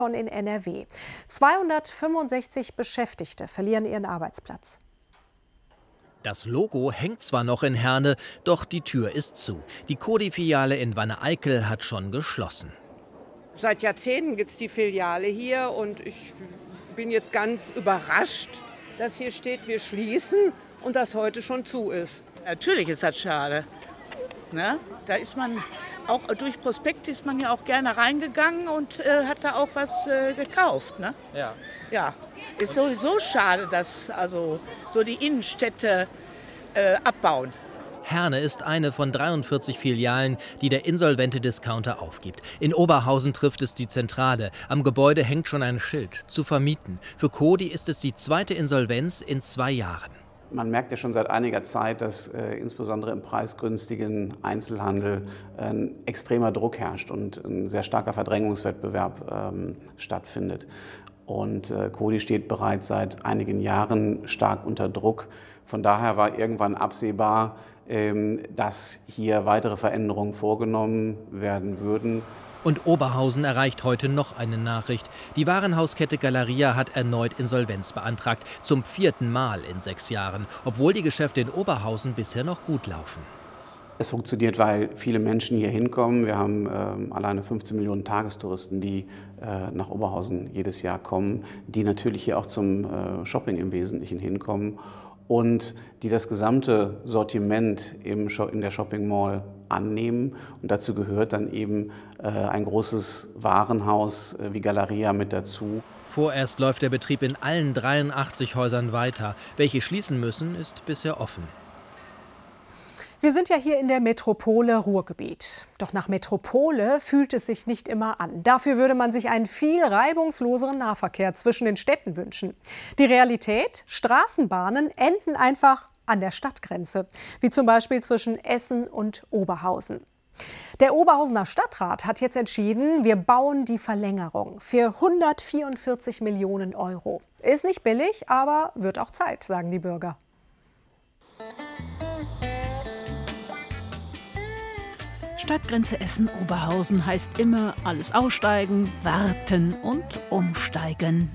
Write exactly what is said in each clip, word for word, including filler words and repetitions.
in N R W. zweihundertfünfundsechzig Beschäftigte verlieren ihren Arbeitsplatz. Das Logo hängt zwar noch in Herne, doch die Tür ist zu. Die Coty-Filiale in Wanne-Eickel hat schon geschlossen. Seit Jahrzehnten gibt es die Filiale hier und ich bin jetzt ganz überrascht, dass hier steht, wir schließen und das heute schon zu ist. Natürlich ist das schade. Ne? Da ist man auch durch Prospekt ist man ja auch gerne reingegangen und äh, hat da auch was äh, gekauft. Ne? Ja. Ja, ist sowieso schade, dass also so die Innenstädte äh, abbauen. Herne ist eine von dreiundvierzig Filialen, die der insolvente Discounter aufgibt. In Oberhausen trifft es die Zentrale. Am Gebäude hängt schon ein Schild: zu vermieten. Für Coty ist es die zweite Insolvenz in zwei Jahren. Man merkt ja schon seit einiger Zeit, dass äh, insbesondere im preisgünstigen Einzelhandel äh, ein extremer Druck herrscht und ein sehr starker Verdrängungswettbewerb ähm, stattfindet. Und äh, Coty steht bereits seit einigen Jahren stark unter Druck. Von daher war irgendwann absehbar, ähm, dass hier weitere Veränderungen vorgenommen werden würden. Und Oberhausen erreicht heute noch eine Nachricht. Die Warenhauskette Galeria hat erneut Insolvenz beantragt, zum vierten Mal in sechs Jahren, obwohl die Geschäfte in Oberhausen bisher noch gut laufen. Es funktioniert, weil viele Menschen hier hinkommen. Wir haben ähm, alleine fünfzehn Millionen Tagestouristen, die äh, nach Oberhausen jedes Jahr kommen, die natürlich hier auch zum äh, Shopping im Wesentlichen hinkommen und die das gesamte Sortiment im Sho- in der Shopping Mall annehmen. Und dazu gehört dann eben äh, ein großes Warenhaus äh, wie Galeria mit dazu. Vorerst läuft der Betrieb in allen dreiundachtzig Häusern weiter. Welche schließen müssen, ist bisher offen. Wir sind ja hier in der Metropole Ruhrgebiet. Doch nach Metropole fühlt es sich nicht immer an. Dafür würde man sich einen viel reibungsloseren Nahverkehr zwischen den Städten wünschen. Die Realität? Straßenbahnen enden einfach an der Stadtgrenze, wie zum Beispiel zwischen Essen und Oberhausen. Der Oberhausener Stadtrat hat jetzt entschieden, wir bauen die Verlängerung für hundertvierundvierzig Millionen Euro. Ist nicht billig, aber wird auch Zeit, sagen die Bürger. Stadtgrenze Essen-Oberhausen heißt immer alles aussteigen, warten und umsteigen.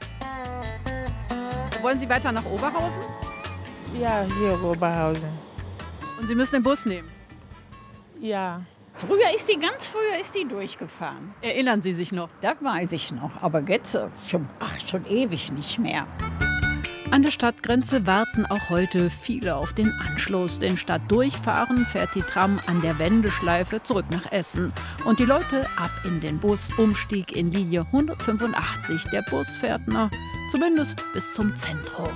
Wollen Sie weiter nach Oberhausen? Ja, hier Oberhausen. Und Sie müssen den Bus nehmen? Ja. Früher ist die, ganz früher ist die durchgefahren. Erinnern Sie sich noch? Das weiß ich noch, aber jetzt schon, ach, schon ewig nicht mehr. An der Stadtgrenze warten auch heute viele auf den Anschluss. Denn statt durchfahren fährt die Tram an der Wendeschleife zurück nach Essen. Und die Leute ab in den Bus, Umstieg in Linie hundertfünfundachtzig. Der Bus fährt noch, zumindest bis zum Zentrum.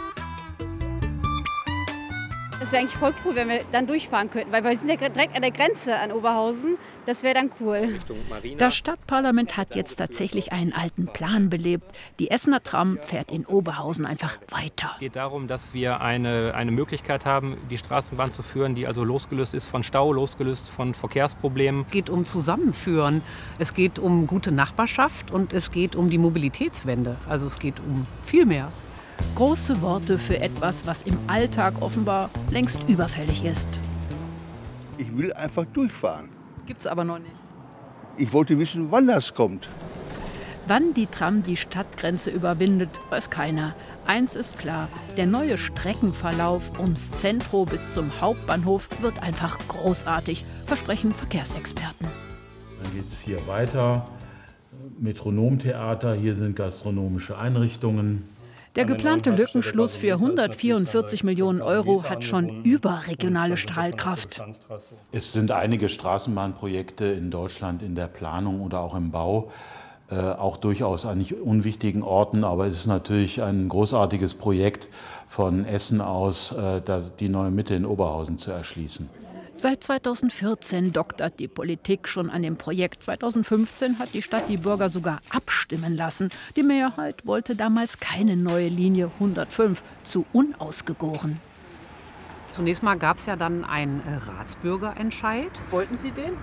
Es wäre eigentlich voll cool, wenn wir dann durchfahren könnten, weil wir sind ja direkt an der Grenze an Oberhausen. Das wäre dann cool. Das Stadtparlament hat jetzt tatsächlich einen alten Plan belebt. Die Essener Tram fährt in Oberhausen einfach weiter. Es geht darum, dass wir eine, eine Möglichkeit haben, die Straßenbahn zu führen, die also losgelöst ist von Stau, losgelöst von Verkehrsproblemen. Es geht um Zusammenführen, es geht um gute Nachbarschaft und es geht um die Mobilitätswende. Also es geht um viel mehr. Große Worte für etwas, was im Alltag offenbar längst überfällig ist. Ich will einfach durchfahren. Gibt's aber noch nicht. Ich wollte wissen, wann das kommt. Wann die Tram die Stadtgrenze überwindet, weiß keiner. Eins ist klar, der neue Streckenverlauf ums Zentrum bis zum Hauptbahnhof wird einfach großartig, versprechen Verkehrsexperten. Dann geht es hier weiter. Metronomtheater, hier sind gastronomische Einrichtungen. Der geplante Lückenschluss für hundertvierundvierzig Millionen Euro hat schon überregionale Strahlkraft. Es sind einige Straßenbahnprojekte in Deutschland in der Planung oder auch im Bau, äh, auch durchaus an nicht unwichtigen Orten. Aber es ist natürlich ein großartiges Projekt von Essen aus, äh, die neue Mitte in Oberhausen zu erschließen. Seit zweitausendvierzehn doktert die Politik schon an dem Projekt. zweitausendfünfzehn hat die Stadt die Bürger sogar abstimmen lassen. Die Mehrheit wollte damals keine neue Linie hundertfünf, zu unausgegoren. Zunächst mal gab es ja dann einen Ratsbürgerentscheid. Wollten Sie den?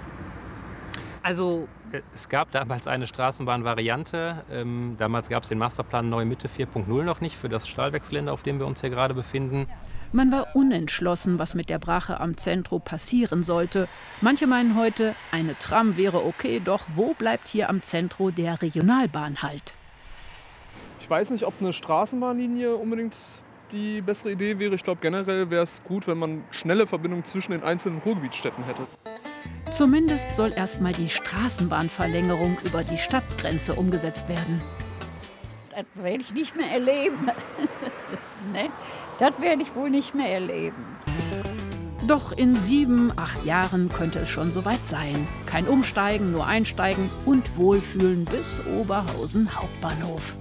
Also es gab damals eine Straßenbahnvariante. Ähm, damals gab es den Masterplan Neue Mitte vier Punkt null noch nicht für das Stahlwerksgelände, auf dem wir uns hier gerade befinden. Man war unentschlossen, was mit der Brache am Centro passieren sollte. Manche meinen heute, eine Tram wäre okay, doch wo bleibt hier am Centro der Regionalbahnhalt? Ich weiß nicht, ob eine Straßenbahnlinie unbedingt die bessere Idee wäre. Ich glaube, generell wäre es gut, wenn man schnelle Verbindungen zwischen den einzelnen Ruhrgebietsstädten hätte. Zumindest soll erstmal die Straßenbahnverlängerung über die Stadtgrenze umgesetzt werden. Das werde ich nicht mehr erleben. Ne? Das werde ich wohl nicht mehr erleben. Doch in sieben, acht Jahren könnte es schon soweit sein. Kein Umsteigen, nur Einsteigen und Wohlfühlen bis Oberhausen Hauptbahnhof.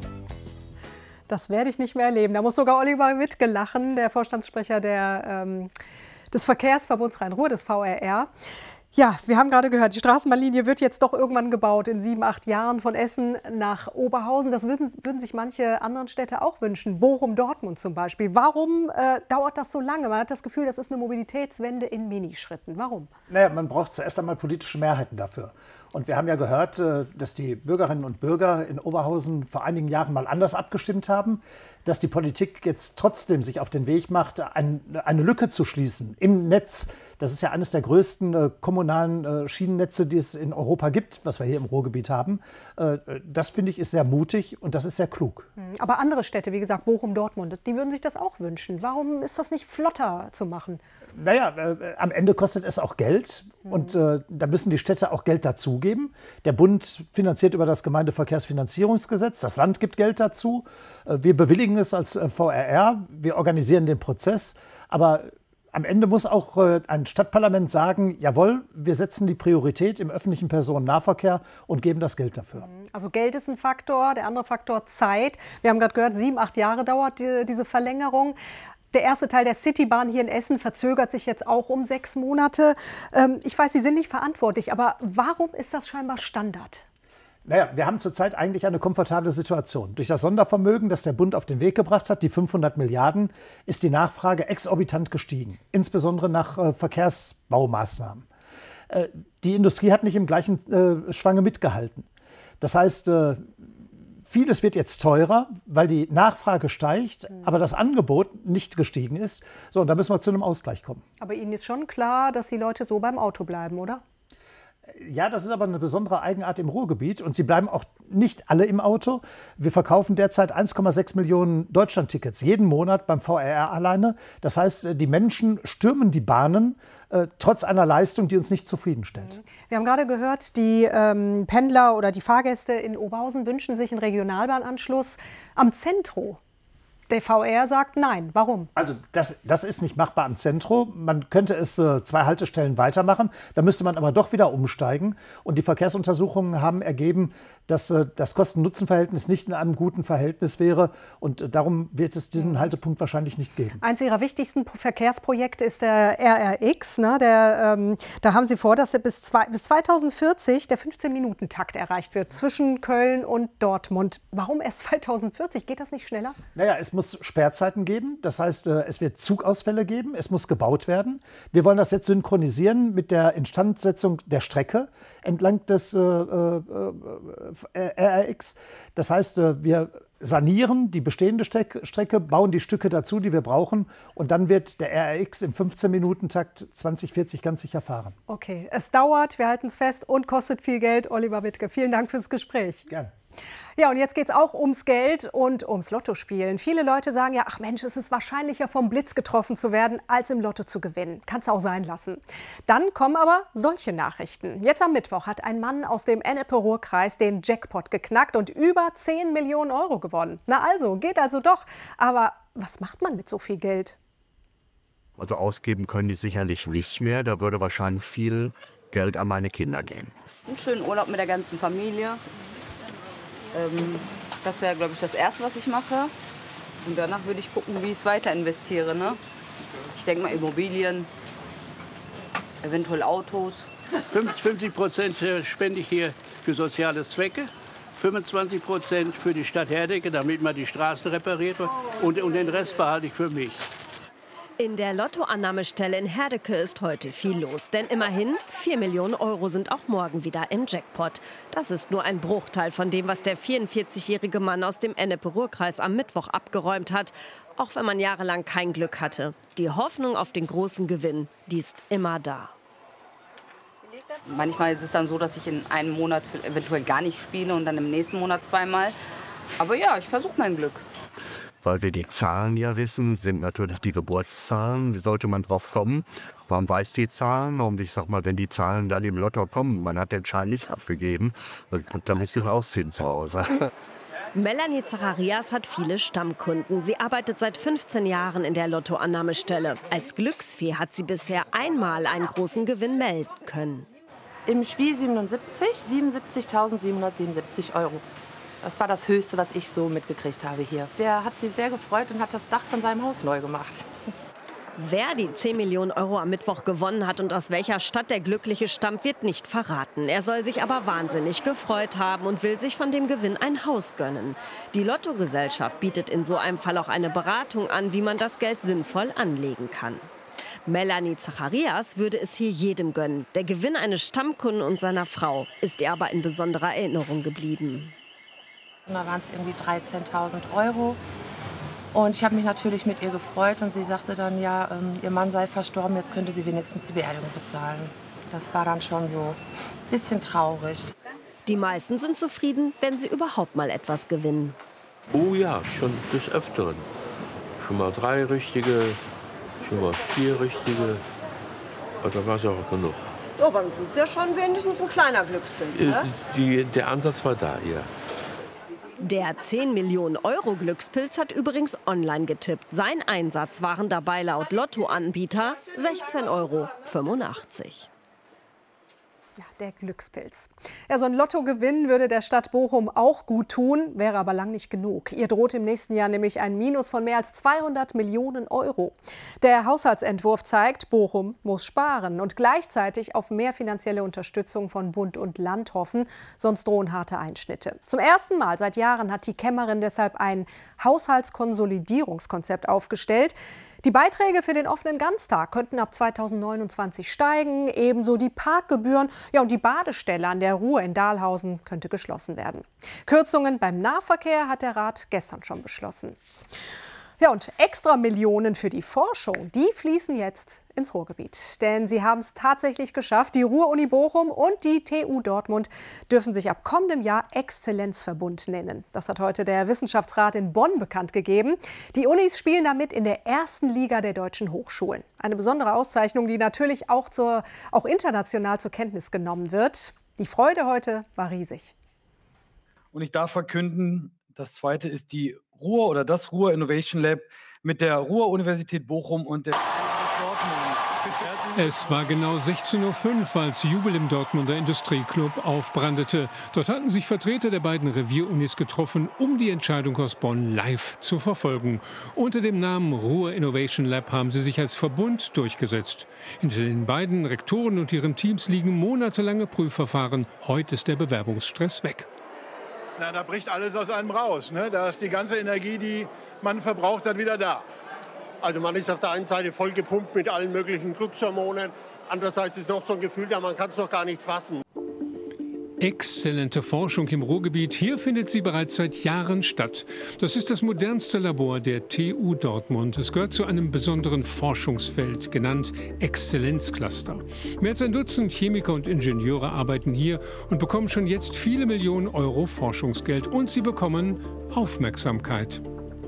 Das werde ich nicht mehr erleben. Da muss sogar Oliver Wittke lachen, der Vorstandssprecher der, ähm, des Verkehrsverbunds Rhein-Ruhr, des V R R. Ja, wir haben gerade gehört, die Straßenbahnlinie wird jetzt doch irgendwann gebaut, in sieben, acht Jahren von Essen nach Oberhausen. Das würden, würden sich manche anderen Städte auch wünschen, Bochum, Dortmund zum Beispiel. Warum äh, dauert das so lange? Man hat das Gefühl, das ist eine Mobilitätswende in Minischritten. Warum? Naja, man braucht zuerst einmal politische Mehrheiten dafür. Und wir haben ja gehört, dass die Bürgerinnen und Bürger in Oberhausen vor einigen Jahren mal anders abgestimmt haben, dass die Politik jetzt trotzdem sich auf den Weg macht, ein, eine Lücke zu schließen im Netz. Das ist ja eines der größten äh, kommunalen äh, Schienennetze, die es in Europa gibt, was wir hier im Ruhrgebiet haben. Äh, das finde ich ist sehr mutig und das ist sehr klug. Aber andere Städte, wie gesagt Bochum, Dortmund, die würden sich das auch wünschen. Warum ist das nicht flotter zu machen? Naja, äh, am Ende kostet es auch Geld und äh, da müssen die Städte auch Geld dazugeben. Der Bund finanziert über das Gemeindeverkehrsfinanzierungsgesetz, das Land gibt Geld dazu. Äh, wir bewilligen es als äh, V R R, wir organisieren den Prozess, aber am Ende muss auch äh, ein Stadtparlament sagen, jawohl, wir setzen die Priorität im öffentlichen Personennahverkehr und geben das Geld dafür. Also Geld ist ein Faktor, der andere Faktor Zeit. Wir haben gerade gehört, sieben, acht Jahre dauert die, diese Verlängerung. Der erste Teil der Citybahn hier in Essen verzögert sich jetzt auch um sechs Monate. Ähm, ich weiß, Sie sind nicht verantwortlich, aber warum ist das scheinbar Standard? Naja, wir haben zurzeit eigentlich eine komfortable Situation. Durch das Sondervermögen, das der Bund auf den Weg gebracht hat, die fünfhundert Milliarden, ist die Nachfrage exorbitant gestiegen, insbesondere nach äh, Verkehrsbaumaßnahmen. Äh, die Industrie hat nicht im gleichen äh, Schwange mitgehalten. Das heißt, äh, vieles wird jetzt teurer, weil die Nachfrage steigt, aber das Angebot nicht gestiegen ist. So, und da müssen wir zu einem Ausgleich kommen. Aber Ihnen ist schon klar, dass die Leute so beim Auto bleiben, oder? Ja, das ist aber eine besondere Eigenart im Ruhrgebiet und sie bleiben auch nicht alle im Auto. Wir verkaufen derzeit eins Komma sechs Millionen Deutschlandtickets jeden Monat beim V R R alleine. Das heißt, die Menschen stürmen die Bahnen äh, trotz einer Leistung, die uns nicht zufriedenstellt. Wir haben gerade gehört, die ähm, Pendler oder die Fahrgäste in Oberhausen wünschen sich einen Regionalbahnanschluss am Centro. Der V R sagt nein. Warum? Also das, das ist nicht machbar am Zentrum. Man könnte es äh, zwei Haltestellen weitermachen. Da müsste man aber doch wieder umsteigen. Und die Verkehrsuntersuchungen haben ergeben, dass äh, das Kosten-Nutzen-Verhältnis nicht in einem guten Verhältnis wäre. Und äh, darum wird es diesen Haltepunkt wahrscheinlich nicht geben. Eins Ihrer wichtigsten Verkehrsprojekte ist der R R X. Ne? Der, ähm, da haben Sie vor, dass bis, zwei, bis zweitausendvierzig der fünfzehn-Minuten-Takt erreicht wird zwischen Köln und Dortmund. Warum erst zweitausendvierzig? Geht das nicht schneller? Naja, es muss Sperrzeiten geben. Das heißt, es wird Zugausfälle geben. Es muss gebaut werden. Wir wollen das jetzt synchronisieren mit der Instandsetzung der Strecke entlang des äh, äh, R R X. Das heißt, wir sanieren die bestehende Strecke, bauen die Stücke dazu, die wir brauchen. Und dann wird der R R X im fünfzehn-Minuten-Takt zwanzig vierzig ganz sicher fahren. Okay, es dauert, wir halten es fest und kostet viel Geld. Oliver Wittke, vielen Dank fürs Gespräch. Gerne. Ja, und jetzt geht es auch ums Geld und ums Lottospielen. Viele Leute sagen ja, ach Mensch, es ist wahrscheinlicher vom Blitz getroffen zu werden, als im Lotto zu gewinnen. Kannst du auch sein lassen. Dann kommen aber solche Nachrichten. Jetzt am Mittwoch hat ein Mann aus dem Ennepe-Ruhr-Kreis den Jackpot geknackt und über zehn Millionen Euro gewonnen. Na also, geht also doch. Aber was macht man mit so viel Geld? Also ausgeben können die sicherlich nicht mehr. Da würde wahrscheinlich viel Geld an meine Kinder gehen. Das ist ein schöner Urlaub mit der ganzen Familie. Ähm, das wäre, glaube ich, das Erste, was ich mache. Und danach würde ich gucken, wie ich es weiter investiere. Ne? Ich denke mal Immobilien, eventuell Autos. fünfzig Prozent spende ich hier für soziale Zwecke, fünfundzwanzig Prozent für die Stadt Herdecke, damit man die Straßen repariert wird. Und, und den Rest behalte ich für mich. In der Lottoannahmestelle in Herdecke ist heute viel los. Denn immerhin vier Millionen Euro sind auch morgen wieder im Jackpot. Das ist nur ein Bruchteil von dem, was der vierundvierzigjährige Mann aus dem Ennepe-Ruhr-Kreis am Mittwoch abgeräumt hat. Auch wenn man jahrelang kein Glück hatte. Die Hoffnung auf den großen Gewinn, die ist immer da. Manchmal ist es dann so, dass ich in einem Monat eventuell gar nicht spiele und dann im nächsten Monat zweimal. Aber ja, ich versuche mein Glück. Weil wir die Zahlen ja wissen, sind natürlich die Geburtszahlen. Wie sollte man drauf kommen? Man weiß die Zahlen und ich sag mal, wenn die Zahlen dann im Lotto kommen, man hat den Schein nicht abgegeben, dann muss ich ausziehen zu Hause. Melanie Zacharias hat viele Stammkunden. Sie arbeitet seit fünfzehn Jahren in der Lottoannahmestelle. Als Glücksfee hat sie bisher einmal einen großen Gewinn melden können. Im Spiel siebenundsiebzig, siebenundsiebzigtausendsiebenhundertsiebenundsiebzig Euro. Das war das Höchste, was ich so mitgekriegt habe hier. Der hat sich sehr gefreut und hat das Dach von seinem Haus neu gemacht. Wer die zehn Millionen Euro am Mittwoch gewonnen hat und aus welcher Stadt der Glückliche stammt, wird nicht verraten. Er soll sich aber wahnsinnig gefreut haben und will sich von dem Gewinn ein Haus gönnen. Die Lottogesellschaft bietet in so einem Fall auch eine Beratung an, wie man das Geld sinnvoll anlegen kann. Melanie Zacharias würde es hier jedem gönnen. Der Gewinn eines Stammkunden und seiner Frau ist ihr aber in besonderer Erinnerung geblieben. Und da waren es irgendwie dreizehntausend Euro. Und ich habe mich natürlich mit ihr gefreut. Und sie sagte dann, ja, ähm, ihr Mann sei verstorben, jetzt könnte sie wenigstens die Beerdigung bezahlen. Das war dann schon so ein bisschen traurig. Die meisten sind zufrieden, wenn sie überhaupt mal etwas gewinnen. Oh ja, schon des Öfteren. Schon mal drei richtige, schon mal vier richtige. Und da war es ja auch genug. Ja, aber das ist ja schon wenigstens ein kleiner Glückspilz, ne? Äh, die, der Ansatz war da, ja. Der zehn Millionen Euro Glückspilz hat übrigens online getippt. Sein Einsatz waren dabei laut Lottoanbieter sechzehn Euro fünfundachtzig. Ja, der Glückspilz. Ja, so ein Lottogewinn würde der Stadt Bochum auch gut tun, wäre aber lang nicht genug. Ihr droht im nächsten Jahr nämlich ein Minus von mehr als zweihundert Millionen Euro. Der Haushaltsentwurf zeigt, Bochum muss sparen und gleichzeitig auf mehr finanzielle Unterstützung von Bund und Land hoffen, sonst drohen harte Einschnitte. Zum ersten Mal seit Jahren hat die Kämmerin deshalb ein Haushaltskonsolidierungskonzept aufgestellt. Die Beiträge für den offenen Ganztag könnten ab zweitausendneunundzwanzig steigen, ebenso die Parkgebühren. Ja, und die Badestelle an der Ruhr in Dahlhausen könnte geschlossen werden. Kürzungen beim Nahverkehr hat der Rat gestern schon beschlossen. Ja, und extra Millionen für die Forschung, die fließen jetzt ins Ruhrgebiet. Denn sie haben es tatsächlich geschafft. Die Ruhr-Uni Bochum und die T U Dortmund dürfen sich ab kommendem Jahr Exzellenzverbund nennen. Das hat heute der Wissenschaftsrat in Bonn bekannt gegeben. Die Unis spielen damit in der ersten Liga der deutschen Hochschulen. Eine besondere Auszeichnung, die natürlich auch, zur, auch international zur Kenntnis genommen wird. Die Freude heute war riesig. Und ich darf verkünden, das zweite ist die Ruhr oder das Ruhr Innovation Lab mit der Ruhr-Universität Bochum und der Es war genau sechzehn Uhr fünf, als Jubel im Dortmunder Industrieclub aufbrandete. Dort hatten sich Vertreter der beiden Revierunis getroffen, um die Entscheidung aus Bonn live zu verfolgen. Unter dem Namen Ruhr Innovation Lab haben sie sich als Verbund durchgesetzt. Hinter den beiden Rektoren und ihren Teams liegen monatelange Prüfverfahren. Heute ist der Bewerbungsstress weg. Na, da bricht alles aus einem raus. Ne? Da ist die ganze Energie, die man verbraucht hat, wieder da. Also man ist auf der einen Seite voll gepumpt mit allen möglichen Glückshormonen. Andererseits ist noch so ein Gefühl da, man kann es noch gar nicht fassen. Exzellente Forschung im Ruhrgebiet. Hier findet sie bereits seit Jahren statt. Das ist das modernste Labor der T U Dortmund. Es gehört zu einem besonderen Forschungsfeld, genannt Exzellenzcluster. Mehr als ein Dutzend Chemiker und Ingenieure arbeiten hier und bekommen schon jetzt viele Millionen Euro Forschungsgeld. Und sie bekommen Aufmerksamkeit.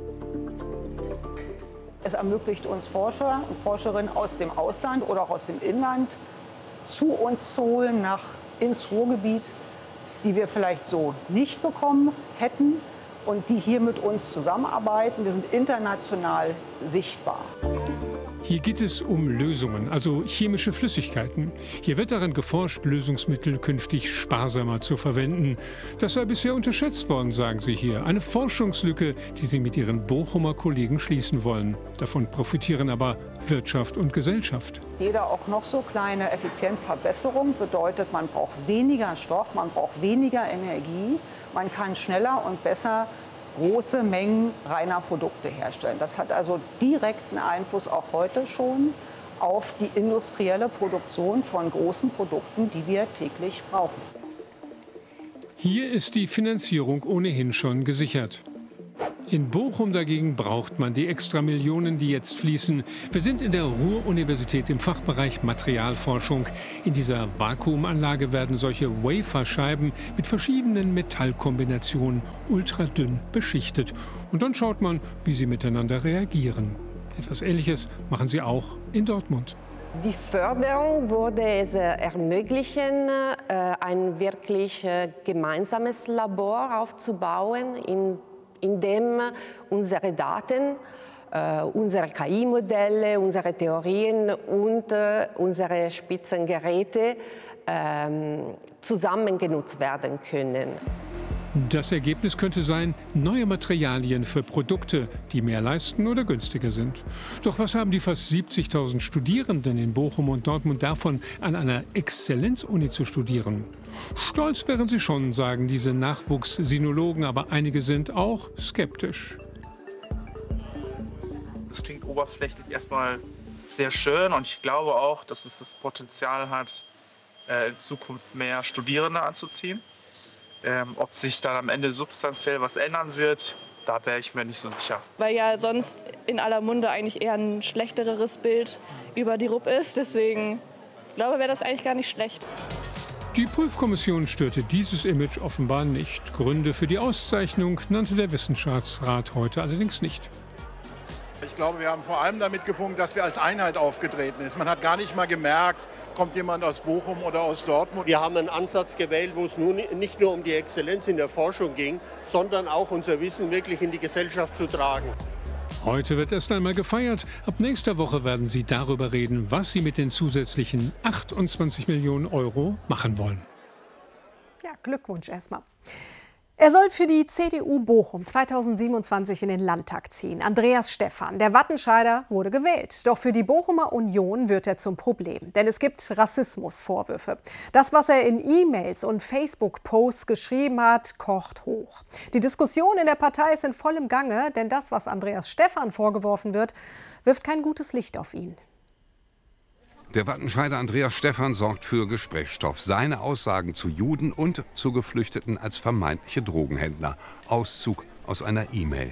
Es ermöglicht uns Forscher und Forscherinnen aus dem Ausland oder auch aus dem Inland zu uns zu holen, nach ins Ruhrgebiet, die wir vielleicht so nicht bekommen hätten und die hier mit uns zusammenarbeiten. Wir sind international sichtbar. Hier geht es um Lösungen, also chemische Flüssigkeiten. Hier wird daran geforscht, Lösungsmittel künftig sparsamer zu verwenden. Das sei bisher unterschätzt worden, sagen sie hier. Eine Forschungslücke, die sie mit ihren Bochumer Kollegen schließen wollen. Davon profitieren aber Wirtschaft und Gesellschaft. Jede auch noch so kleine Effizienzverbesserung bedeutet, man braucht weniger Stoff, man braucht weniger Energie. Man kann schneller und besser große Mengen reiner Produkte herstellen. Das hat also direkten Einfluss auch heute schon auf die industrielle Produktion von großen Produkten, die wir täglich brauchen. Hier ist die Finanzierung ohnehin schon gesichert. In Bochum dagegen braucht man die extra Millionen, die jetzt fließen. Wir sind in der Ruhr-Universität im Fachbereich Materialforschung. In dieser Vakuumanlage werden solche Waferscheiben mit verschiedenen Metallkombinationen ultradünn beschichtet. Und dann schaut man, wie sie miteinander reagieren. Etwas Ähnliches machen sie auch in Dortmund. Die Förderung würde es ermöglichen, ein wirklich gemeinsames Labor aufzubauen, in, in dem unsere Daten, unsere K I-Modelle, unsere Theorien und unsere Spitzengeräte zusammen genutzt werden können. Das Ergebnis könnte sein, neue Materialien für Produkte, die mehr leisten oder günstiger sind. Doch was haben die fast siebzigtausend Studierenden in Bochum und Dortmund davon, an einer Exzellenzuni zu studieren? Stolz wären sie schon, sagen diese Nachwuchssinologen, aber einige sind auch skeptisch. Das klingt oberflächlich erstmal sehr schön und ich glaube auch, dass es das Potenzial hat, in Zukunft mehr Studierende anzuziehen. Ähm, ob sich dann am Ende substanziell was ändern wird, da wäre ich mir nicht so sicher. Weil ja sonst in aller Munde eigentlich eher ein schlechteres Bild über die R U P ist. Deswegen glaube ich, wäre das eigentlich gar nicht schlecht. Die Prüfkommission störte dieses Image offenbar nicht. Gründe für die Auszeichnung nannte der Wissenschaftsrat heute allerdings nicht. Ich glaube, wir haben vor allem damit gepunktet, dass wir als Einheit aufgetreten sind. Man hat gar nicht mal gemerkt, kommt jemand aus Bochum oder aus Dortmund. Wir haben einen Ansatz gewählt, wo es nun nicht nur um die Exzellenz in der Forschung ging, sondern auch unser Wissen wirklich in die Gesellschaft zu tragen. Heute wird erst einmal gefeiert. Ab nächster Woche werden sie darüber reden, was sie mit den zusätzlichen achtundzwanzig Millionen Euro machen wollen. Ja, Glückwunsch erstmal. Er soll für die C D U Bochum zweitausendsiebenundzwanzig in den Landtag ziehen. Andreas Stephan, der Wattenscheider, wurde gewählt. Doch für die Bochumer Union wird er zum Problem. Denn es gibt Rassismusvorwürfe. Das, was er in E-Mails und Facebook-Posts geschrieben hat, kocht hoch. Die Diskussion in der Partei ist in vollem Gange, denn das, was Andreas Stephan vorgeworfen wird, wirft kein gutes Licht auf ihn. Der Wattenscheider Andreas Stephan sorgt für Gesprächsstoff. Seine Aussagen zu Juden und zu Geflüchteten als vermeintliche Drogenhändler. Auszug aus einer E-Mail.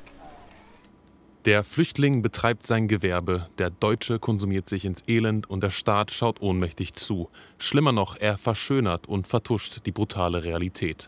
Der Flüchtling betreibt sein Gewerbe, der Deutsche konsumiert sich ins Elend und der Staat schaut ohnmächtig zu. Schlimmer noch, er verschönert und vertuscht die brutale Realität.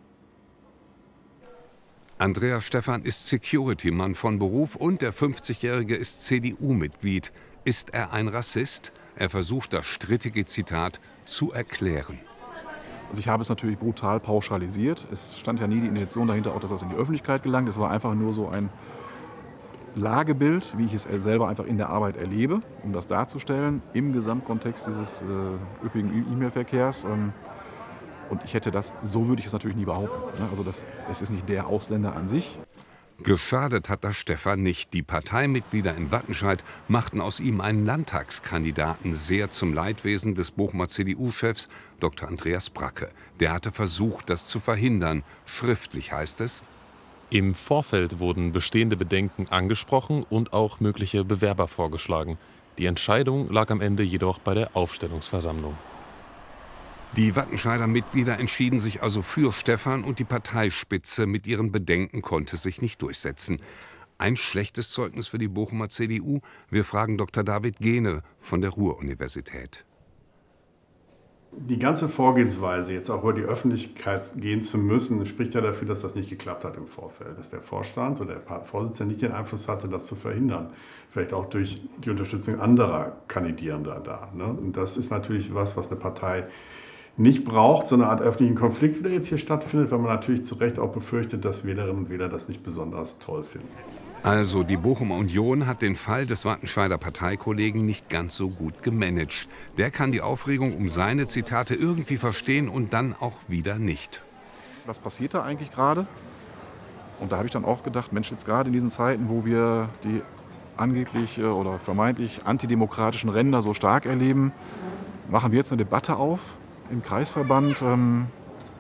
Andreas Stephan ist Security-Mann von Beruf und der fünfzigjährige ist C D U-Mitglied. Ist er ein Rassist? Er versucht, das strittige Zitat zu erklären. Also ich habe es natürlich brutal pauschalisiert. Es stand ja nie die Intention dahinter, auch dass das in die Öffentlichkeit gelangt. Es war einfach nur so ein Lagebild, wie ich es selber einfach in der Arbeit erlebe, um das darzustellen, im Gesamtkontext dieses äh, üppigen E-Mail-Verkehrs. Ähm, und ich hätte das, so würde ich es natürlich nie behaupten. Ne? Also das, es ist nicht der Ausländer an sich. Geschadet hat das Stephan nicht. Die Parteimitglieder in Wattenscheid machten aus ihm einen Landtagskandidaten, sehr zum Leidwesen des Bochumer C D U-Chefs Doktor Andreas Bracke. Der hatte versucht, das zu verhindern. Schriftlich heißt es: Im Vorfeld wurden bestehende Bedenken angesprochen und auch mögliche Bewerber vorgeschlagen. Die Entscheidung lag am Ende jedoch bei der Aufstellungsversammlung. Die Wattenscheider Mitglieder entschieden sich also für Stephan und die Parteispitze mit ihren Bedenken konnte sich nicht durchsetzen. Ein schlechtes Zeugnis für die Bochumer C D U? Wir fragen Doktor David Gehne von der Ruhr-Universität. Die ganze Vorgehensweise, jetzt auch über die Öffentlichkeit gehen zu müssen, spricht ja dafür, dass das nicht geklappt hat im Vorfeld. Dass der Vorstand oder der Vorsitzende nicht den Einfluss hatte, das zu verhindern. Vielleicht auch durch die Unterstützung anderer Kandidierender da. Ne? Und das ist natürlich was, was eine Partei nicht braucht, so eine Art öffentlichen Konflikt, der jetzt hier stattfindet, weil man natürlich zu Recht auch befürchtet, dass Wählerinnen und Wähler das nicht besonders toll finden. Also die Bochumer Union hat den Fall des Wattenscheider Parteikollegen nicht ganz so gut gemanagt. Der kann die Aufregung um seine Zitate irgendwie verstehen und dann auch wieder nicht. Was passiert da eigentlich gerade? Und da habe ich dann auch gedacht, Mensch, jetzt gerade in diesen Zeiten, wo wir die angeblich oder vermeintlich antidemokratischen Ränder so stark erleben, machen wir jetzt eine Debatte auf im Kreisverband, ähm,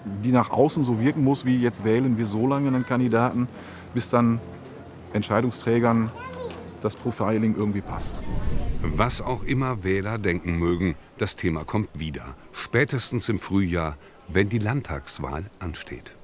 die nach außen so wirken muss, wie jetzt wählen wir so lange einen Kandidaten, bis dann Entscheidungsträgern das Profiling irgendwie passt. Was auch immer Wähler denken mögen, das Thema kommt wieder. Spätestens im Frühjahr, wenn die Landtagswahl ansteht.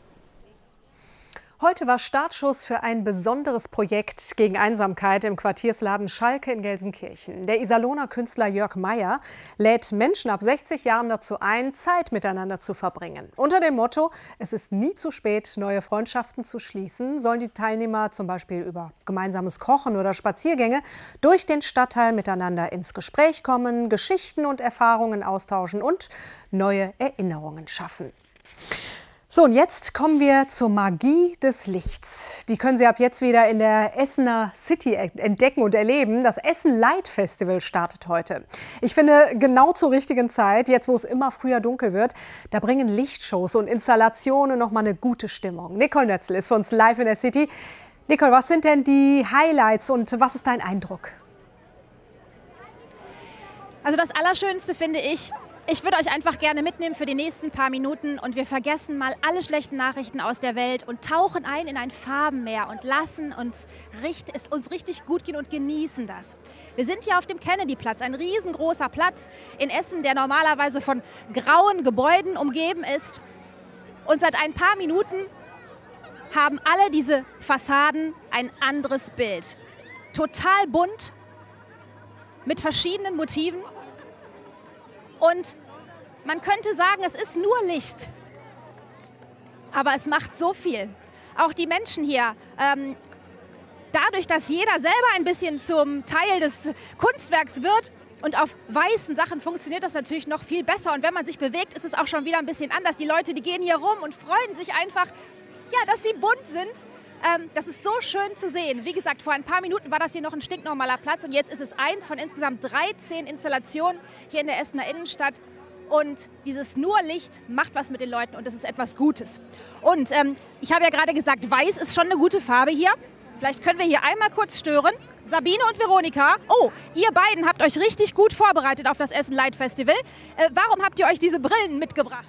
Heute war Startschuss für ein besonderes Projekt gegen Einsamkeit im Quartiersladen Schalke in Gelsenkirchen. Der Iserlohner Künstler Jörg Meyer lädt Menschen ab sechzig Jahren dazu ein, Zeit miteinander zu verbringen. Unter dem Motto, es ist nie zu spät, neue Freundschaften zu schließen, sollen die Teilnehmer zum Beispiel über gemeinsames Kochen oder Spaziergänge durch den Stadtteil miteinander ins Gespräch kommen, Geschichten und Erfahrungen austauschen und neue Erinnerungen schaffen. So, und jetzt kommen wir zur Magie des Lichts. Die können Sie ab jetzt wieder in der Essener City entdecken und erleben. Das Essen Light Festival startet heute. Ich finde, genau zur richtigen Zeit, jetzt wo es immer früher dunkel wird, da bringen Lichtshows und Installationen noch mal eine gute Stimmung. Nicole Nötzl ist für uns live in der City. Nicole, was sind denn die Highlights und was ist dein Eindruck? Also das Allerschönste finde ich, ich würde euch einfach gerne mitnehmen für die nächsten paar Minuten und wir vergessen mal alle schlechten Nachrichten aus der Welt und tauchen ein in ein Farbenmeer und lassen uns richt, es uns richtig gut gehen und genießen das. Wir sind hier auf dem Kennedy-Platz, ein riesengroßer Platz in Essen, der normalerweise von grauen Gebäuden umgeben ist. Und seit ein paar Minuten haben alle diese Fassaden ein anderes Bild. Total bunt, mit verschiedenen Motiven. Und man könnte sagen, es ist nur Licht, aber es macht so viel. Auch die Menschen hier, ähm, dadurch, dass jeder selber ein bisschen zum Teil des Kunstwerks wird und auf weißen Sachen funktioniert das natürlich noch viel besser. Und wenn man sich bewegt, ist es auch schon wieder ein bisschen anders. Die Leute, die gehen hier rum und freuen sich einfach, ja, dass sie bunt sind. Ähm, das ist so schön zu sehen. Wie gesagt, vor ein paar Minuten war das hier noch ein stinknormaler Platz und jetzt ist es eins von insgesamt dreizehn Installationen hier in der Essener Innenstadt. Und dieses nur Licht macht was mit den Leuten und das ist etwas Gutes. Und ähm, ich habe ja gerade gesagt, weiß ist schon eine gute Farbe hier. Vielleicht können wir hier einmal kurz stören. Sabine und Veronika, oh, ihr beiden habt euch richtig gut vorbereitet auf das Essen Light Festival. Äh, warum habt ihr euch diese Brillen mitgebracht?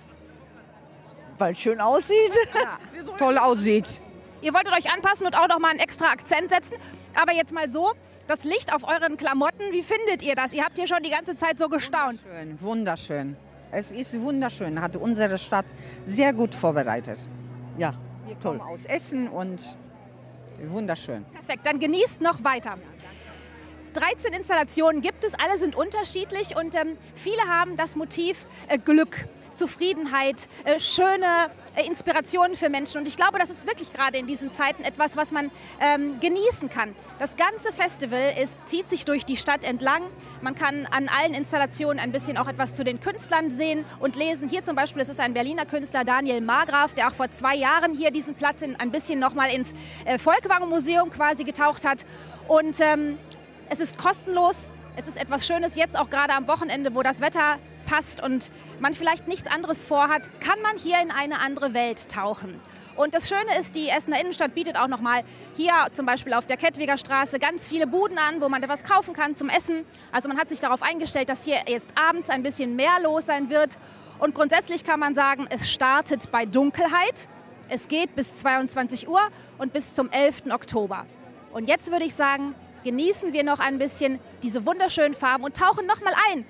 Weil es schön aussieht, ja, toll aussieht. Ihr wolltet euch anpassen und auch noch mal einen extra Akzent setzen. Aber jetzt mal so, das Licht auf euren Klamotten, wie findet ihr das? Ihr habt hier schon die ganze Zeit so gestaunt. Wunderschön, wunderschön. Es ist wunderschön, hat unsere Stadt sehr gut vorbereitet. Ja, wir toll. Kommen aus Essen und wunderschön. Perfekt, dann genießt noch weiter. dreizehn Installationen gibt es, alle sind unterschiedlich und ähm, viele haben das Motiv äh, Glück, Zufriedenheit, äh, schöne äh, Inspirationen für Menschen. Und ich glaube, das ist wirklich gerade in diesen Zeiten etwas, was man ähm, genießen kann. Das ganze Festival ist, zieht sich durch die Stadt entlang. Man kann an allen Installationen ein bisschen auch etwas zu den Künstlern sehen und lesen. Hier zum Beispiel, es ist ein Berliner Künstler, Daniel Margraf, der auch vor zwei Jahren hier diesen Platz in, ein bisschen nochmal ins äh, Volkwang-Museum quasi getaucht hat. Und ähm, es ist kostenlos. Es ist etwas Schönes, jetzt auch gerade am Wochenende, wo das Wetter passt und man vielleicht nichts anderes vorhat, kann man hier in eine andere Welt tauchen. Und das Schöne ist, die Essener Innenstadt bietet auch noch mal hier zum Beispiel auf der Kettwiger Straße ganz viele Buden an, wo man etwas kaufen kann zum Essen. Also man hat sich darauf eingestellt, dass hier jetzt abends ein bisschen mehr los sein wird. Und grundsätzlich kann man sagen, es startet bei Dunkelheit. Es geht bis zweiundzwanzig Uhr und bis zum elften Oktober. Und jetzt würde ich sagen, genießen wir noch ein bisschen diese wunderschönen Farben und tauchen noch mal ein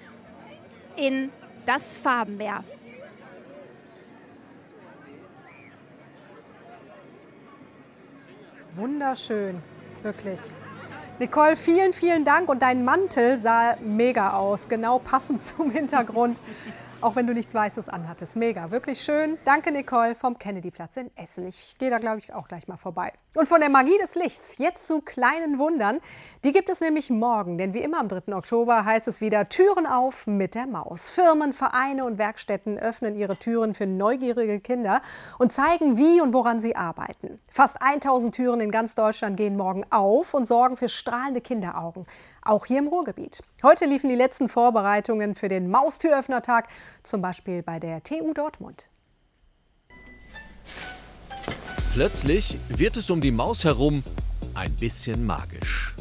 in das Farbenmeer. Wunderschön, wirklich. Nicole, vielen, vielen Dank. Und dein Mantel sah mega aus, genau passend zum Hintergrund. Auch wenn du nichts Weißes anhattest. Mega, wirklich schön. Danke, Nicole, vom Kennedy-Platz in Essen. Ich gehe da, glaube ich, auch gleich mal vorbei. Und von der Magie des Lichts jetzt zu kleinen Wundern. Die gibt es nämlich morgen, denn wie immer am dritten Oktober heißt es wieder Türen auf mit der Maus. Firmen, Vereine und Werkstätten öffnen ihre Türen für neugierige Kinder und zeigen, wie und woran sie arbeiten. Fast tausend Türen in ganz Deutschland gehen morgen auf und sorgen für strahlende Kinderaugen. Auch hier im Ruhrgebiet. Heute liefen die letzten Vorbereitungen für den Maustüröffnertag, zum Beispiel bei der T U Dortmund. Plötzlich wird es um die Maus herum ein bisschen magisch.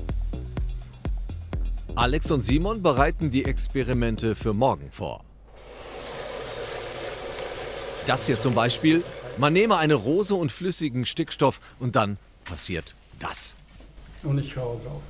Alex und Simon bereiten die Experimente für morgen vor. Das hier zum Beispiel. Man nehme eine Rose und flüssigen Stickstoff und dann passiert das. Und ich schaue drauf.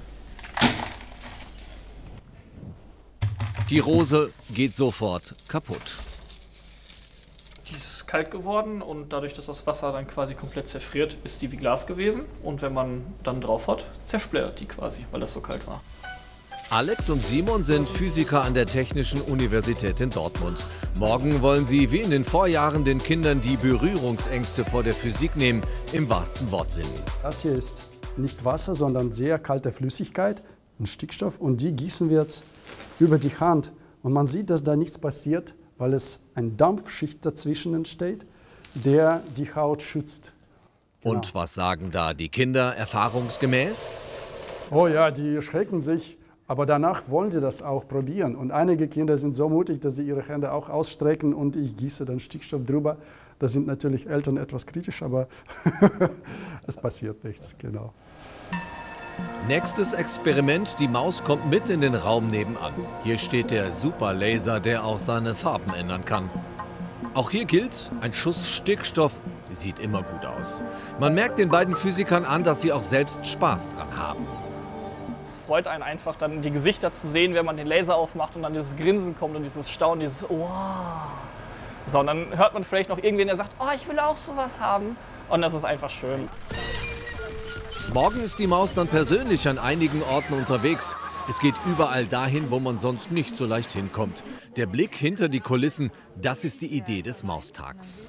Die Rose geht sofort kaputt. Die ist kalt geworden und dadurch, dass das Wasser dann quasi komplett zerfriert, ist die wie Glas gewesen. Und wenn man dann drauf hat, zersplittert die quasi, weil das so kalt war. Alex und Simon sind Physiker an der Technischen Universität in Dortmund. Morgen wollen sie wie in den Vorjahren den Kindern die Berührungsängste vor der Physik nehmen, im wahrsten Wortsinn. Das hier ist nicht Wasser, sondern sehr kalte Flüssigkeit, ein Stickstoff, und die gießen wir jetzt über die Hand. Und man sieht, dass da nichts passiert, weil es eine Dampfschicht dazwischen entsteht, der die Haut schützt. Genau. Und was sagen da die Kinder erfahrungsgemäß? Oh ja, die erschrecken sich, aber danach wollen sie das auch probieren. Und einige Kinder sind so mutig, dass sie ihre Hände auch ausstrecken und ich gieße dann Stickstoff drüber. Da sind natürlich Eltern etwas kritisch, aber es passiert nichts, genau. Nächstes Experiment, die Maus kommt mit in den Raum nebenan. Hier steht der Superlaser, der auch seine Farben ändern kann. Auch hier gilt, ein Schuss Stickstoff sieht immer gut aus. Man merkt den beiden Physikern an, dass sie auch selbst Spaß dran haben. Es freut einen einfach, dann die Gesichter zu sehen, wenn man den Laser aufmacht und dann dieses Grinsen kommt und dieses Staunen, dieses wow. So, und dann hört man vielleicht noch irgendwen, der sagt, oh, ich will auch sowas haben. Und das ist einfach schön. Morgen ist die Maus dann persönlich an einigen Orten unterwegs. Es geht überall dahin, wo man sonst nicht so leicht hinkommt. Der Blick hinter die Kulissen, das ist die Idee des Maustags.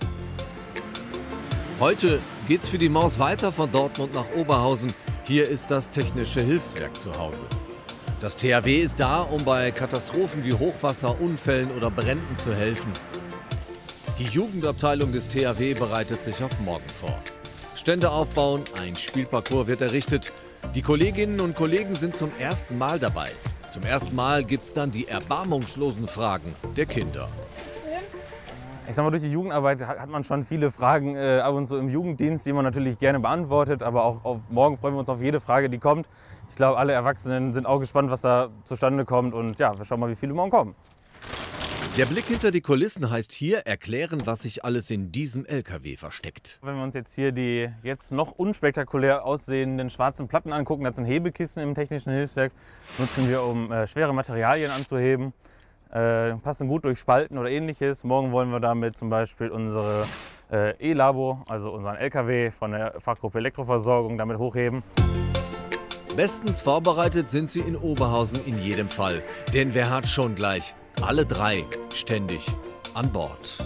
Heute geht's für die Maus weiter von Dortmund nach Oberhausen. Hier ist das Technische Hilfswerk zu Hause. Das T H W ist da, um bei Katastrophen wie Hochwasser, Unfällen oder Bränden zu helfen. Die Jugendabteilung des T H W bereitet sich auf morgen vor. Stände aufbauen, ein Spielparcours wird errichtet. Die Kolleginnen und Kollegen sind zum ersten Mal dabei. Zum ersten Mal gibt es dann die erbarmungslosen Fragen der Kinder. Ich sag mal, durch die Jugendarbeit hat man schon viele Fragen äh, ab und zu im Jugenddienst, die man natürlich gerne beantwortet. Aber auch auf morgen freuen wir uns auf jede Frage, die kommt. Ich glaube, alle Erwachsenen sind auch gespannt, was da zustande kommt. Und ja, wir schauen mal, wie viele morgen kommen. Der Blick hinter die Kulissen heißt hier erklären, was sich alles in diesem L K W versteckt. Wenn wir uns jetzt hier die jetzt noch unspektakulär aussehenden schwarzen Platten angucken, das sind Hebekissen im Technischen Hilfswerk, nutzen wir, um äh, schwere Materialien anzuheben. Äh, passen gut durch Spalten oder ähnliches. Morgen wollen wir damit zum Beispiel unsere äh, E-Labo, also unseren L K W von der Fachgruppe Elektroversorgung, damit hochheben. Bestens vorbereitet sind sie in Oberhausen in jedem Fall. Denn wer hat schon gleich alle drei ständig an Bord?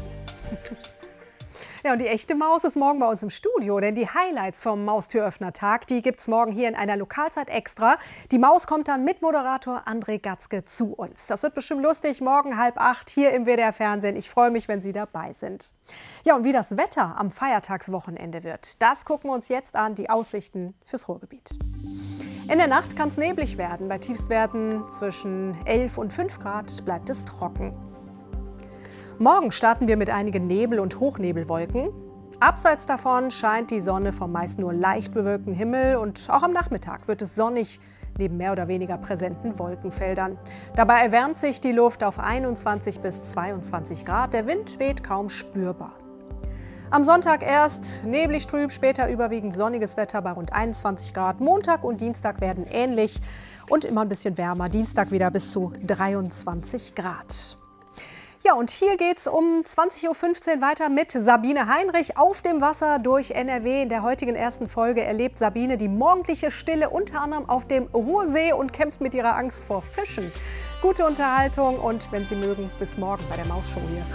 Ja, und die echte Maus ist morgen bei uns im Studio, denn die Highlights vom Maustüröffner-Tag, die gibt es morgen hier in einer Lokalzeit extra. Die Maus kommt dann mit Moderator André Gatzke zu uns. Das wird bestimmt lustig, morgen halb acht hier im W D R-Fernsehen. Ich freue mich, wenn Sie dabei sind. Ja, und wie das Wetter am Feiertagswochenende wird, das gucken wir uns jetzt an, die Aussichten fürs Ruhrgebiet. In der Nacht kann es neblig werden. Bei Tiefstwerten zwischen elf und fünf Grad bleibt es trocken. Morgen starten wir mit einigen Nebel- und Hochnebelwolken. Abseits davon scheint die Sonne vom meist nur leicht bewölkten Himmel und auch am Nachmittag wird es sonnig neben mehr oder weniger präsenten Wolkenfeldern. Dabei erwärmt sich die Luft auf einundzwanzig bis zweiundzwanzig Grad. Der Wind weht kaum spürbar. Am Sonntag erst neblig trüb, später überwiegend sonniges Wetter bei rund einundzwanzig Grad. Montag und Dienstag werden ähnlich und immer ein bisschen wärmer. Dienstag wieder bis zu dreiundzwanzig Grad. Ja, und hier geht es um zwanzig Uhr fünfzehn weiter mit Sabine Heinrich auf dem Wasser durch N R W. In der heutigen ersten Folge erlebt Sabine die morgendliche Stille unter anderem auf dem Ruhrsee und kämpft mit ihrer Angst vor Fischen. Gute Unterhaltung und wenn Sie mögen, bis morgen bei der Mausshow hier.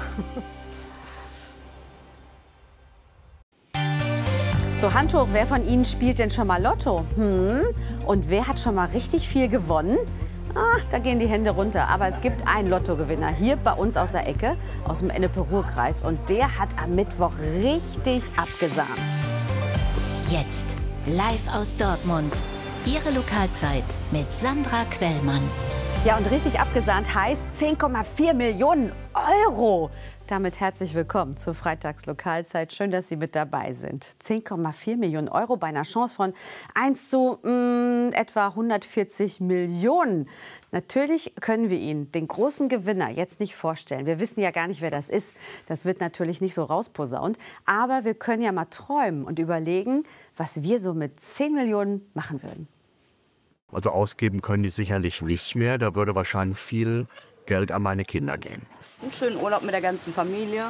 So, Hand hoch, wer von Ihnen spielt denn schon mal Lotto? Hm? Und wer hat schon mal richtig viel gewonnen? Ach, da gehen die Hände runter. Aber es gibt einen Lottogewinner hier bei uns aus der Ecke, aus dem Ennepe-Ruhr-Kreis. Und der hat am Mittwoch richtig abgesahnt. Jetzt live aus Dortmund. Ihre Lokalzeit mit Sandra Quellmann. Ja, und richtig abgesahnt heißt zehn Komma vier Millionen Euro. Damit herzlich willkommen zur Freitagslokalzeit. Schön, dass Sie mit dabei sind. zehn Komma vier Millionen Euro bei einer Chance von eins zu mh, etwa hundertvierzig Millionen. Natürlich können wir Ihnen den großen Gewinner jetzt nicht vorstellen. Wir wissen ja gar nicht, wer das ist. Das wird natürlich nicht so rausposaunt. Aber wir können ja mal träumen und überlegen, was wir so mit zehn Millionen machen würden. Also ausgeben können die sicherlich nicht mehr. Da würde wahrscheinlich viel Geld an meine Kinder gehen. Einen schönen Urlaub mit der ganzen Familie.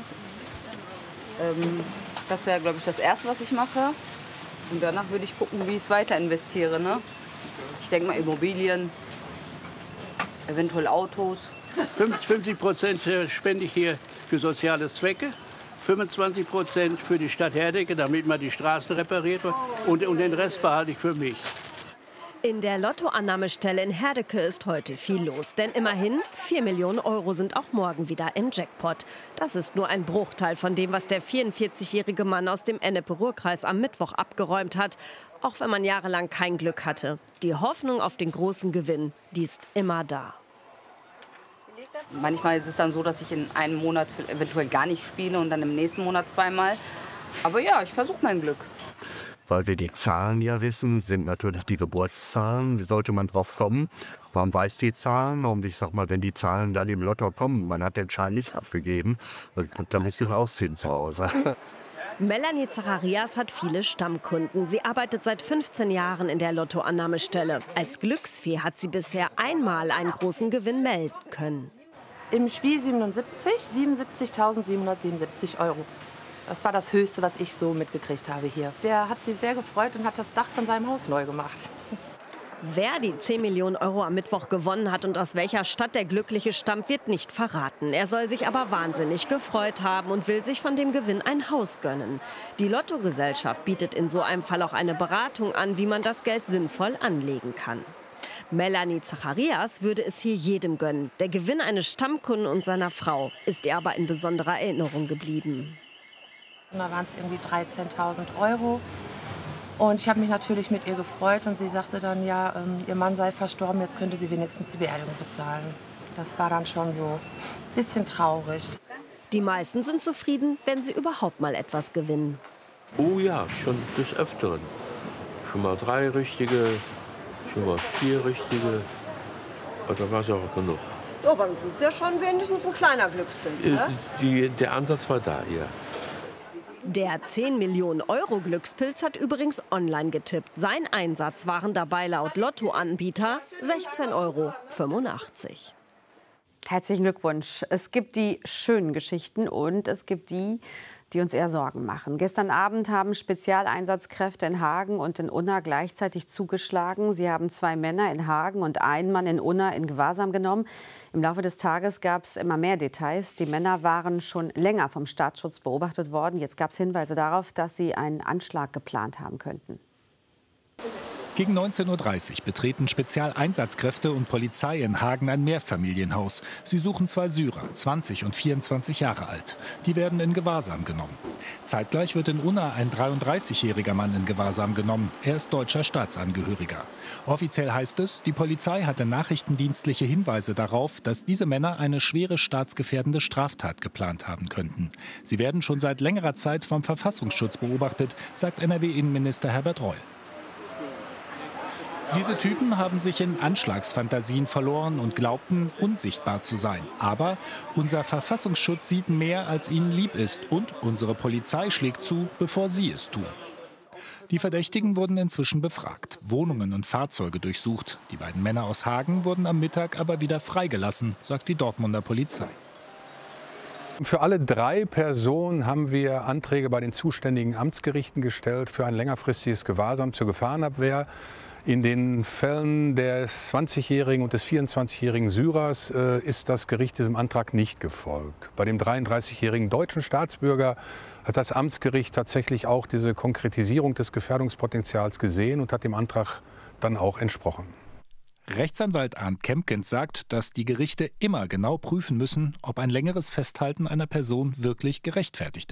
Ähm, das wäre, glaube ich, das Erste, was ich mache. Und danach würde ich gucken, wie ich es weiter investiere. Ne? Ich denke mal Immobilien, eventuell Autos. fünfzig Prozent spende ich hier für soziale Zwecke, fünfundzwanzig Prozent für die Stadt Herdecke, damit man die Straßen repariert wird. Und, und den Rest behalte ich für mich. In der Lottoannahmestelle in Herdecke ist heute viel los. Denn immerhin vier Millionen Euro sind auch morgen wieder im Jackpot. Das ist nur ein Bruchteil von dem, was der vierundvierzigjährige Mann aus dem Ennepe-Ruhr-Kreis am Mittwoch abgeräumt hat. Auch wenn man jahrelang kein Glück hatte. Die Hoffnung auf den großen Gewinn, die ist immer da. Manchmal ist es dann so, dass ich in einem Monat eventuell gar nicht spiele und dann im nächsten Monat zweimal. Aber ja, ich versuche mein Glück. Weil wir die Zahlen ja wissen, sind natürlich die Geburtszahlen. Wie sollte man drauf kommen? Man weiß die Zahlen und ich sag mal, wenn die Zahlen dann im Lotto kommen, man hat den Schein nicht abgegeben, dann muss ich ausziehen zu Hause. Melanie Zacharias hat viele Stammkunden. Sie arbeitet seit fünfzehn Jahren in der Lottoannahmestelle. Als Glücksfee hat sie bisher einmal einen großen Gewinn melden können. Im Spiel siebenundsiebzig, siebenundsiebzigtausendsiebenhundertsiebenundsiebzig Euro. Das war das Höchste, was ich so mitgekriegt habe hier. Der hat sich sehr gefreut und hat das Dach von seinem Haus neu gemacht. Wer die zehn Millionen Euro am Mittwoch gewonnen hat und aus welcher Stadt der Glückliche stammt, wird nicht verraten. Er soll sich aber wahnsinnig gefreut haben und will sich von dem Gewinn ein Haus gönnen. Die Lottogesellschaft bietet in so einem Fall auch eine Beratung an, wie man das Geld sinnvoll anlegen kann. Melanie Zacharias würde es hier jedem gönnen. Der Gewinn eines Stammkunden und seiner Frau ist ihr aber in besonderer Erinnerung geblieben. Und da waren es irgendwie dreizehntausend Euro. Und ich habe mich natürlich mit ihr gefreut. Und sie sagte dann, ja, ähm, ihr Mann sei verstorben, jetzt könnte sie wenigstens die Beerdigung bezahlen. Das war dann schon so ein bisschen traurig. Die meisten sind zufrieden, wenn sie überhaupt mal etwas gewinnen. Oh ja, schon des Öfteren. Schon mal drei richtige, schon mal vier richtige. Und da war es auch genug. Ja, aber dann sind es ja schon wenigstens ein kleiner Glückspilz, ne? Äh, die, der Ansatz war da, ja. Der zehn Millionen Euro Glückspilz hat übrigens online getippt. Sein Einsatz waren dabei laut Lottoanbieter sechzehn Euro fünfundachtzig. Herzlichen Glückwunsch. Es gibt die schönen Geschichten und es gibt die, die uns eher Sorgen machen. Gestern Abend haben Spezialeinsatzkräfte in Hagen und in Unna gleichzeitig zugeschlagen. Sie haben zwei Männer in Hagen und einen Mann in Unna in Gewahrsam genommen. Im Laufe des Tages gab es immer mehr Details. Die Männer waren schon länger vom Staatsschutz beobachtet worden. Jetzt gab es Hinweise darauf, dass sie einen Anschlag geplant haben könnten. Gegen neunzehn Uhr dreißig betreten Spezialeinsatzkräfte und Polizei in Hagen ein Mehrfamilienhaus. Sie suchen zwei Syrer, zwanzig und vierundzwanzig Jahre alt. Die werden in Gewahrsam genommen. Zeitgleich wird in Unna ein dreiunddreißigjähriger Mann in Gewahrsam genommen. Er ist deutscher Staatsangehöriger. Offiziell heißt es, die Polizei hatte nachrichtendienstliche Hinweise darauf, dass diese Männer eine schwere staatsgefährdende Straftat geplant haben könnten. Sie werden schon seit längerer Zeit vom Verfassungsschutz beobachtet, sagt N R W-Innenminister Herbert Reul. Diese Typen haben sich in Anschlagsfantasien verloren und glaubten, unsichtbar zu sein. Aber unser Verfassungsschutz sieht mehr, als ihnen lieb ist. Und unsere Polizei schlägt zu, bevor sie es tun. Die Verdächtigen wurden inzwischen befragt, Wohnungen und Fahrzeuge durchsucht. Die beiden Männer aus Hagen wurden am Mittag aber wieder freigelassen, sagt die Dortmunder Polizei. Für alle drei Personen haben wir Anträge bei den zuständigen Amtsgerichten gestellt für ein längerfristiges Gewahrsam zur Gefahrenabwehr. In den Fällen des zwanzigjährigen und des vierundzwanzigjährigen Syrers äh, ist das Gericht diesem Antrag nicht gefolgt. Bei dem dreiunddreißigjährigen deutschen Staatsbürger hat das Amtsgericht tatsächlich auch diese Konkretisierung des Gefährdungspotenzials gesehen und hat dem Antrag dann auch entsprochen. Rechtsanwalt Arndt Kempkens sagt, dass die Gerichte immer genau prüfen müssen, ob ein längeres Festhalten einer Person wirklich gerechtfertigt ist.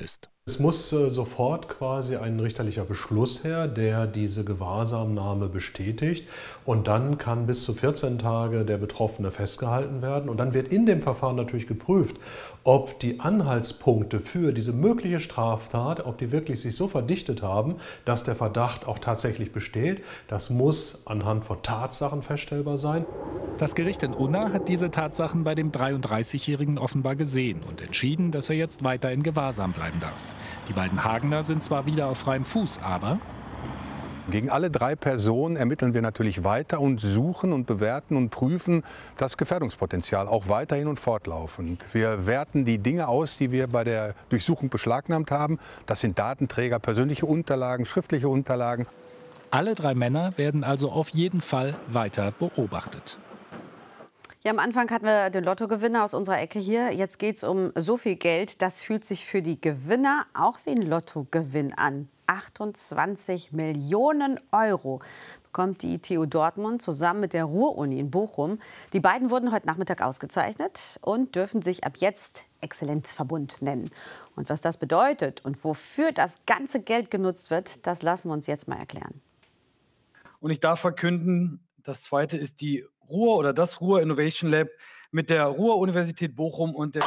Es muss äh, sofort quasi ein richterlicher Beschluss her, der diese Gewahrsamnahme bestätigt. Und dann kann bis zu vierzehn Tage der Betroffene festgehalten werden. Und dann wird in dem Verfahren natürlich geprüft, ob die Anhaltspunkte für diese mögliche Straftat, ob die wirklich sich so verdichtet haben, dass der Verdacht auch tatsächlich besteht. Das muss anhand von Tatsachen feststellbar sein. Das Gericht in Unna hat diese Tatsachen bei dem dreiunddreißigjährigen offenbar gesehen und entschieden, dass er jetzt weiter in Gewahrsam bleiben darf. Die beiden Hagener sind zwar wieder auf freiem Fuß, aber gegen alle drei Personen ermitteln wir natürlich weiter und suchen und bewerten und prüfen das Gefährdungspotenzial auch weiterhin und fortlaufend. Wir werten die Dinge aus, die wir bei der Durchsuchung beschlagnahmt haben. Das sind Datenträger, persönliche Unterlagen, schriftliche Unterlagen. Alle drei Männer werden also auf jeden Fall weiter beobachtet. Ja, am Anfang hatten wir den Lottogewinner aus unserer Ecke hier. Jetzt geht es um so viel Geld, das fühlt sich für die Gewinner auch wie ein Lottogewinn an. achtundzwanzig Millionen Euro bekommt die T U Dortmund zusammen mit der Ruhr-Uni in Bochum. Die beiden wurden heute Nachmittag ausgezeichnet und dürfen sich ab jetzt Exzellenzverbund nennen. Und was das bedeutet und wofür das ganze Geld genutzt wird, das lassen wir uns jetzt mal erklären. Und ich darf verkünden, das zweite ist die Ruhr oder das Ruhr Innovation Lab mit der Ruhr-Universität Bochum und der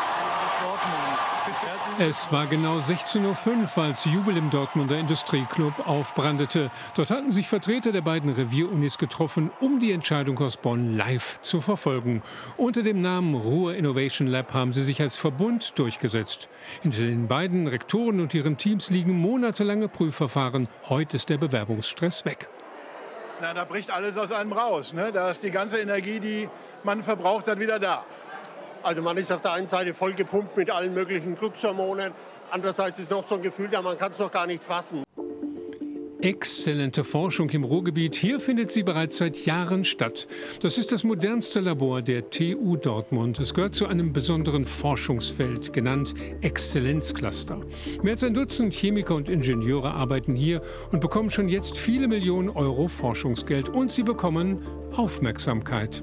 Es war genau sechzehn Uhr fünf, als Jubel im Dortmunder Industrieclub aufbrandete. Dort hatten sich Vertreter der beiden Revierunis getroffen, um die Entscheidung aus Bonn live zu verfolgen. Unter dem Namen Ruhr Innovation Lab haben sie sich als Verbund durchgesetzt. Hinter den beiden Rektoren und ihren Teams liegen monatelange Prüfverfahren. Heute ist der Bewerbungsstress weg. Na, da bricht alles aus einem raus. Ne? Da ist die ganze Energie, die man verbraucht hat, wieder da. Also man ist auf der einen Seite voll gepumpt mit allen möglichen Glückshormonen. Andererseits ist noch so ein Gefühl da, man kann es noch gar nicht fassen. Exzellente Forschung im Ruhrgebiet. Hier findet sie bereits seit Jahren statt. Das ist das modernste Labor der T U Dortmund. Es gehört zu einem besonderen Forschungsfeld, genannt Exzellenzcluster. Mehr als ein Dutzend Chemiker und Ingenieure arbeiten hier und bekommen schon jetzt viele Millionen Euro Forschungsgeld. Und sie bekommen Aufmerksamkeit.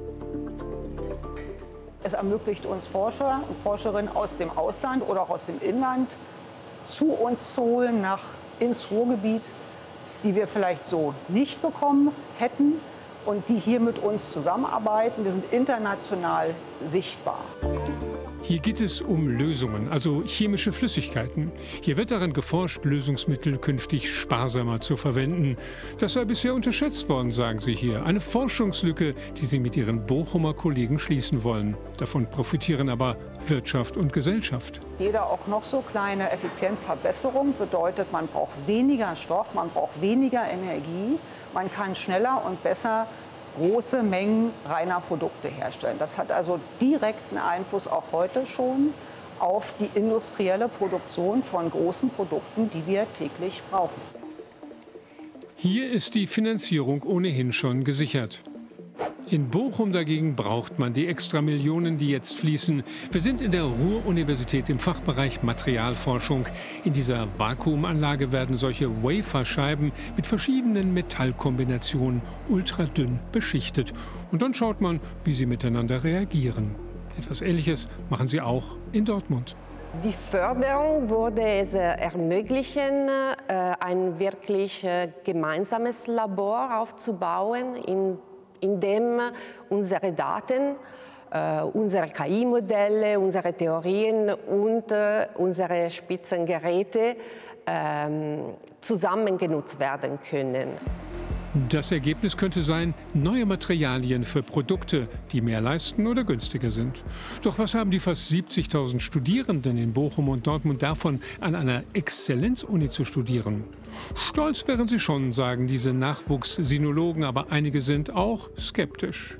Es ermöglicht uns Forscher und Forscherinnen aus dem Ausland oder auch aus dem Inland zu uns zu holen, nach ins Ruhrgebiet, die wir vielleicht so nicht bekommen hätten und die hier mit uns zusammenarbeiten. Wir sind international sichtbar. Hier geht es um Lösungen, also chemische Flüssigkeiten. Hier wird daran geforscht, Lösungsmittel künftig sparsamer zu verwenden. Das sei bisher unterschätzt worden, sagen sie hier. Eine Forschungslücke, die sie mit ihren Bochumer Kollegen schließen wollen. Davon profitieren aber Wirtschaft und Gesellschaft. Jede auch noch so kleine Effizienzverbesserung bedeutet, man braucht weniger Stoff, man braucht weniger Energie, man kann schneller und besser große Mengen reiner Produkte herstellen. Das hat also direkten Einfluss auch heute schon auf die industrielle Produktion von großen Produkten, die wir täglich brauchen. Hier ist die Finanzierung ohnehin schon gesichert. In Bochum dagegen braucht man die extra Millionen, die jetzt fließen. Wir sind in der Ruhr-Universität im Fachbereich Materialforschung. In dieser Vakuumanlage werden solche Waferscheiben mit verschiedenen Metallkombinationen ultradünn beschichtet. Und dann schaut man, wie sie miteinander reagieren. Etwas Ähnliches machen sie auch in Dortmund. Die Förderung würde es ermöglichen, ein wirklich gemeinsames Labor aufzubauen, in in dem unsere Daten, äh, unsere K I-Modelle, unsere Theorien und äh, unsere Spitzengeräte äh, zusammen genutzt werden können. Das Ergebnis könnte sein, neue Materialien für Produkte, die mehr leisten oder günstiger sind. Doch was haben die fast siebzigtausend Studierenden in Bochum und Dortmund davon, an einer Exzellenzuni zu studieren? Stolz wären sie schon, sagen diese Nachwuchssinologen, aber einige sind auch skeptisch.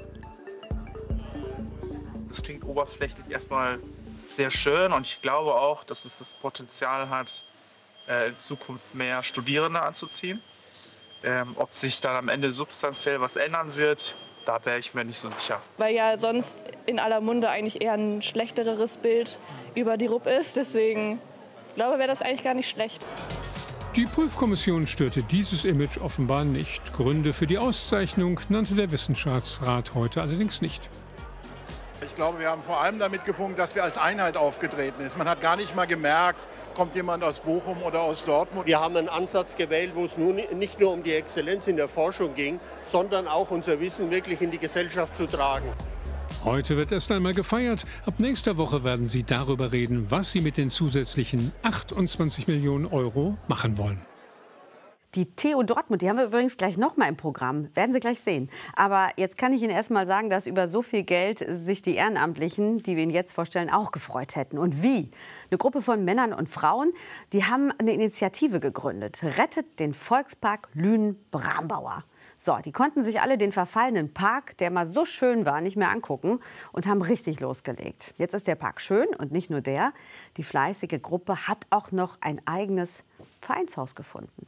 Das klingt oberflächlich erstmal sehr schön und ich glaube auch, dass es das Potenzial hat, in Zukunft mehr Studierende anzuziehen. Ähm, ob sich dann am Ende substanziell was ändern wird, da wäre ich mir nicht so sicher. Weil ja sonst in aller Munde eigentlich eher ein schlechteres Bild über die R U P ist. Deswegen glaube ich, wäre das eigentlich gar nicht schlecht. Die Prüfkommission störte dieses Image offenbar nicht. Gründe für die Auszeichnung nannte der Wissenschaftsrat heute allerdings nicht. Ich glaube, wir haben vor allem damit gepunktet, dass wir als Einheit aufgetreten sind. Man hat gar nicht mal gemerkt, kommt jemand aus Bochum oder aus Dortmund. Wir haben einen Ansatz gewählt, wo es nun nicht nur um die Exzellenz in der Forschung ging, sondern auch unser Wissen wirklich in die Gesellschaft zu tragen. Heute wird erst einmal gefeiert. Ab nächster Woche werden Sie darüber reden, was Sie mit den zusätzlichen achtundzwanzig Millionen Euro machen wollen. Die T U Dortmund, die haben wir übrigens gleich noch mal im Programm. Werden Sie gleich sehen. Aber jetzt kann ich Ihnen erst mal sagen, dass über so viel Geld sich die Ehrenamtlichen, die wir Ihnen jetzt vorstellen, auch gefreut hätten. Und wie? Eine Gruppe von Männern und Frauen, die haben eine Initiative gegründet. Rettet den Volkspark Lünen-Brambauer. So, die konnten sich alle den verfallenen Park, der mal so schön war, nicht mehr angucken und haben richtig losgelegt. Jetzt ist der Park schön und nicht nur der. Die fleißige Gruppe hat auch noch ein eigenes Vereinshaus gefunden.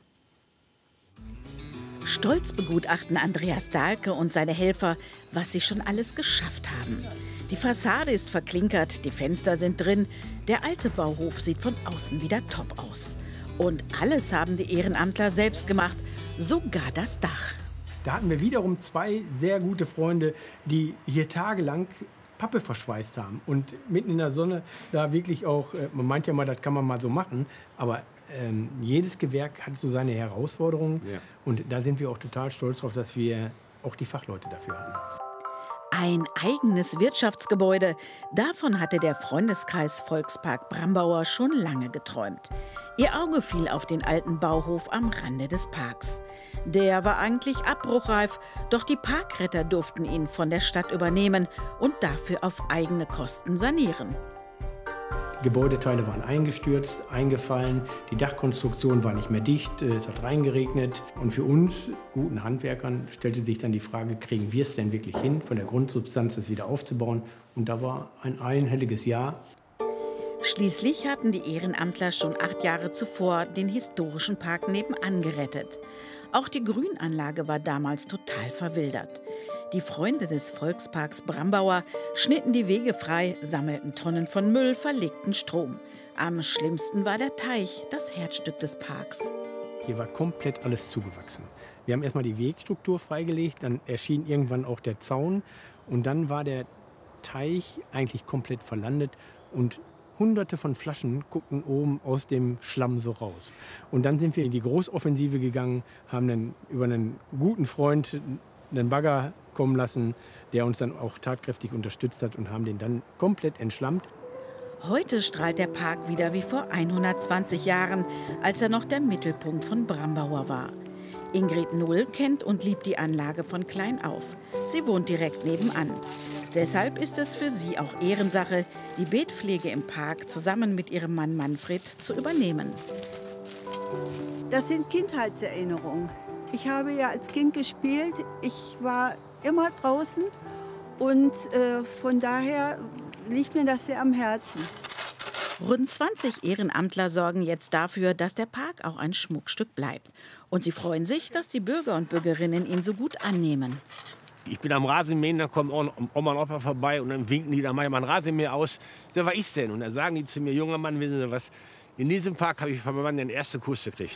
Stolz begutachten Andreas Dahlke und seine Helfer, was sie schon alles geschafft haben. Die Fassade ist verklinkert, die Fenster sind drin. Der alte Bauhof sieht von außen wieder top aus. Und alles haben die Ehrenamtler selbst gemacht, sogar das Dach. Da hatten wir wiederum zwei sehr gute Freunde, die hier tagelang Pappe verschweißt haben. Und mitten in der Sonne da wirklich auch, man meint ja mal, das kann man mal so machen, aber ähm, jedes Gewerk hat so seine Herausforderungen. Ja. Und da sind wir auch total stolz drauf, dass wir auch die Fachleute dafür hatten. Ein eigenes Wirtschaftsgebäude, davon hatte der Freundeskreis Volkspark Brambauer schon lange geträumt. Ihr Auge fiel auf den alten Bauhof am Rande des Parks. Der war eigentlich abbruchreif, doch die Parkretter durften ihn von der Stadt übernehmen und dafür auf eigene Kosten sanieren. Gebäudeteile waren eingestürzt, eingefallen, die Dachkonstruktion war nicht mehr dicht, es hat reingeregnet. Und für uns, guten Handwerkern, stellte sich dann die Frage, kriegen wir es denn wirklich hin, von der Grundsubstanz es wieder aufzubauen? Und da war ein einhelliges Ja. Schließlich hatten die Ehrenamtler schon acht Jahre zuvor den historischen Park nebenan gerettet. Auch die Grünanlage war damals total verwildert. Die Freunde des Volksparks Brambauer schnitten die Wege frei, sammelten Tonnen von Müll, verlegten Strom. Am schlimmsten war der Teich, das Herzstück des Parks. Hier war komplett alles zugewachsen. Wir haben erstmal die Wegstruktur freigelegt, dann erschien irgendwann auch der Zaun und dann war der Teich eigentlich komplett verlandet und Hunderte von Flaschen guckten oben aus dem Schlamm so raus. Und dann sind wir in die Großoffensive gegangen, haben dann über einen guten Freund einen Bagger kommen lassen, der uns dann auch tatkräftig unterstützt hat und haben den dann komplett entschlammt. Heute strahlt der Park wieder wie vor hundertzwanzig Jahren, als er noch der Mittelpunkt von Brambauer war. Ingrid Null kennt und liebt die Anlage von klein auf. Sie wohnt direkt nebenan. Deshalb ist es für sie auch Ehrensache, die Beetpflege im Park zusammen mit ihrem Mann Manfred zu übernehmen. Das sind Kindheitserinnerungen. Ich habe ja als Kind gespielt, ich war immer draußen und äh, von daher liegt mir das sehr am Herzen. Rund zwanzig Ehrenamtler sorgen jetzt dafür, dass der Park auch ein Schmuckstück bleibt. Und sie freuen sich, dass die Bürger und Bürgerinnen ihn so gut annehmen. Ich bin am Rasenmähen, da kommen Oma und Opa vorbei und dann winken die, da mache ich mal ein Rasenmäher aus. So, was ist denn? Und dann sagen die zu mir, junger Mann, wissen Sie was, in diesem Park habe ich von meinem Mann den ersten Kuss gekriegt.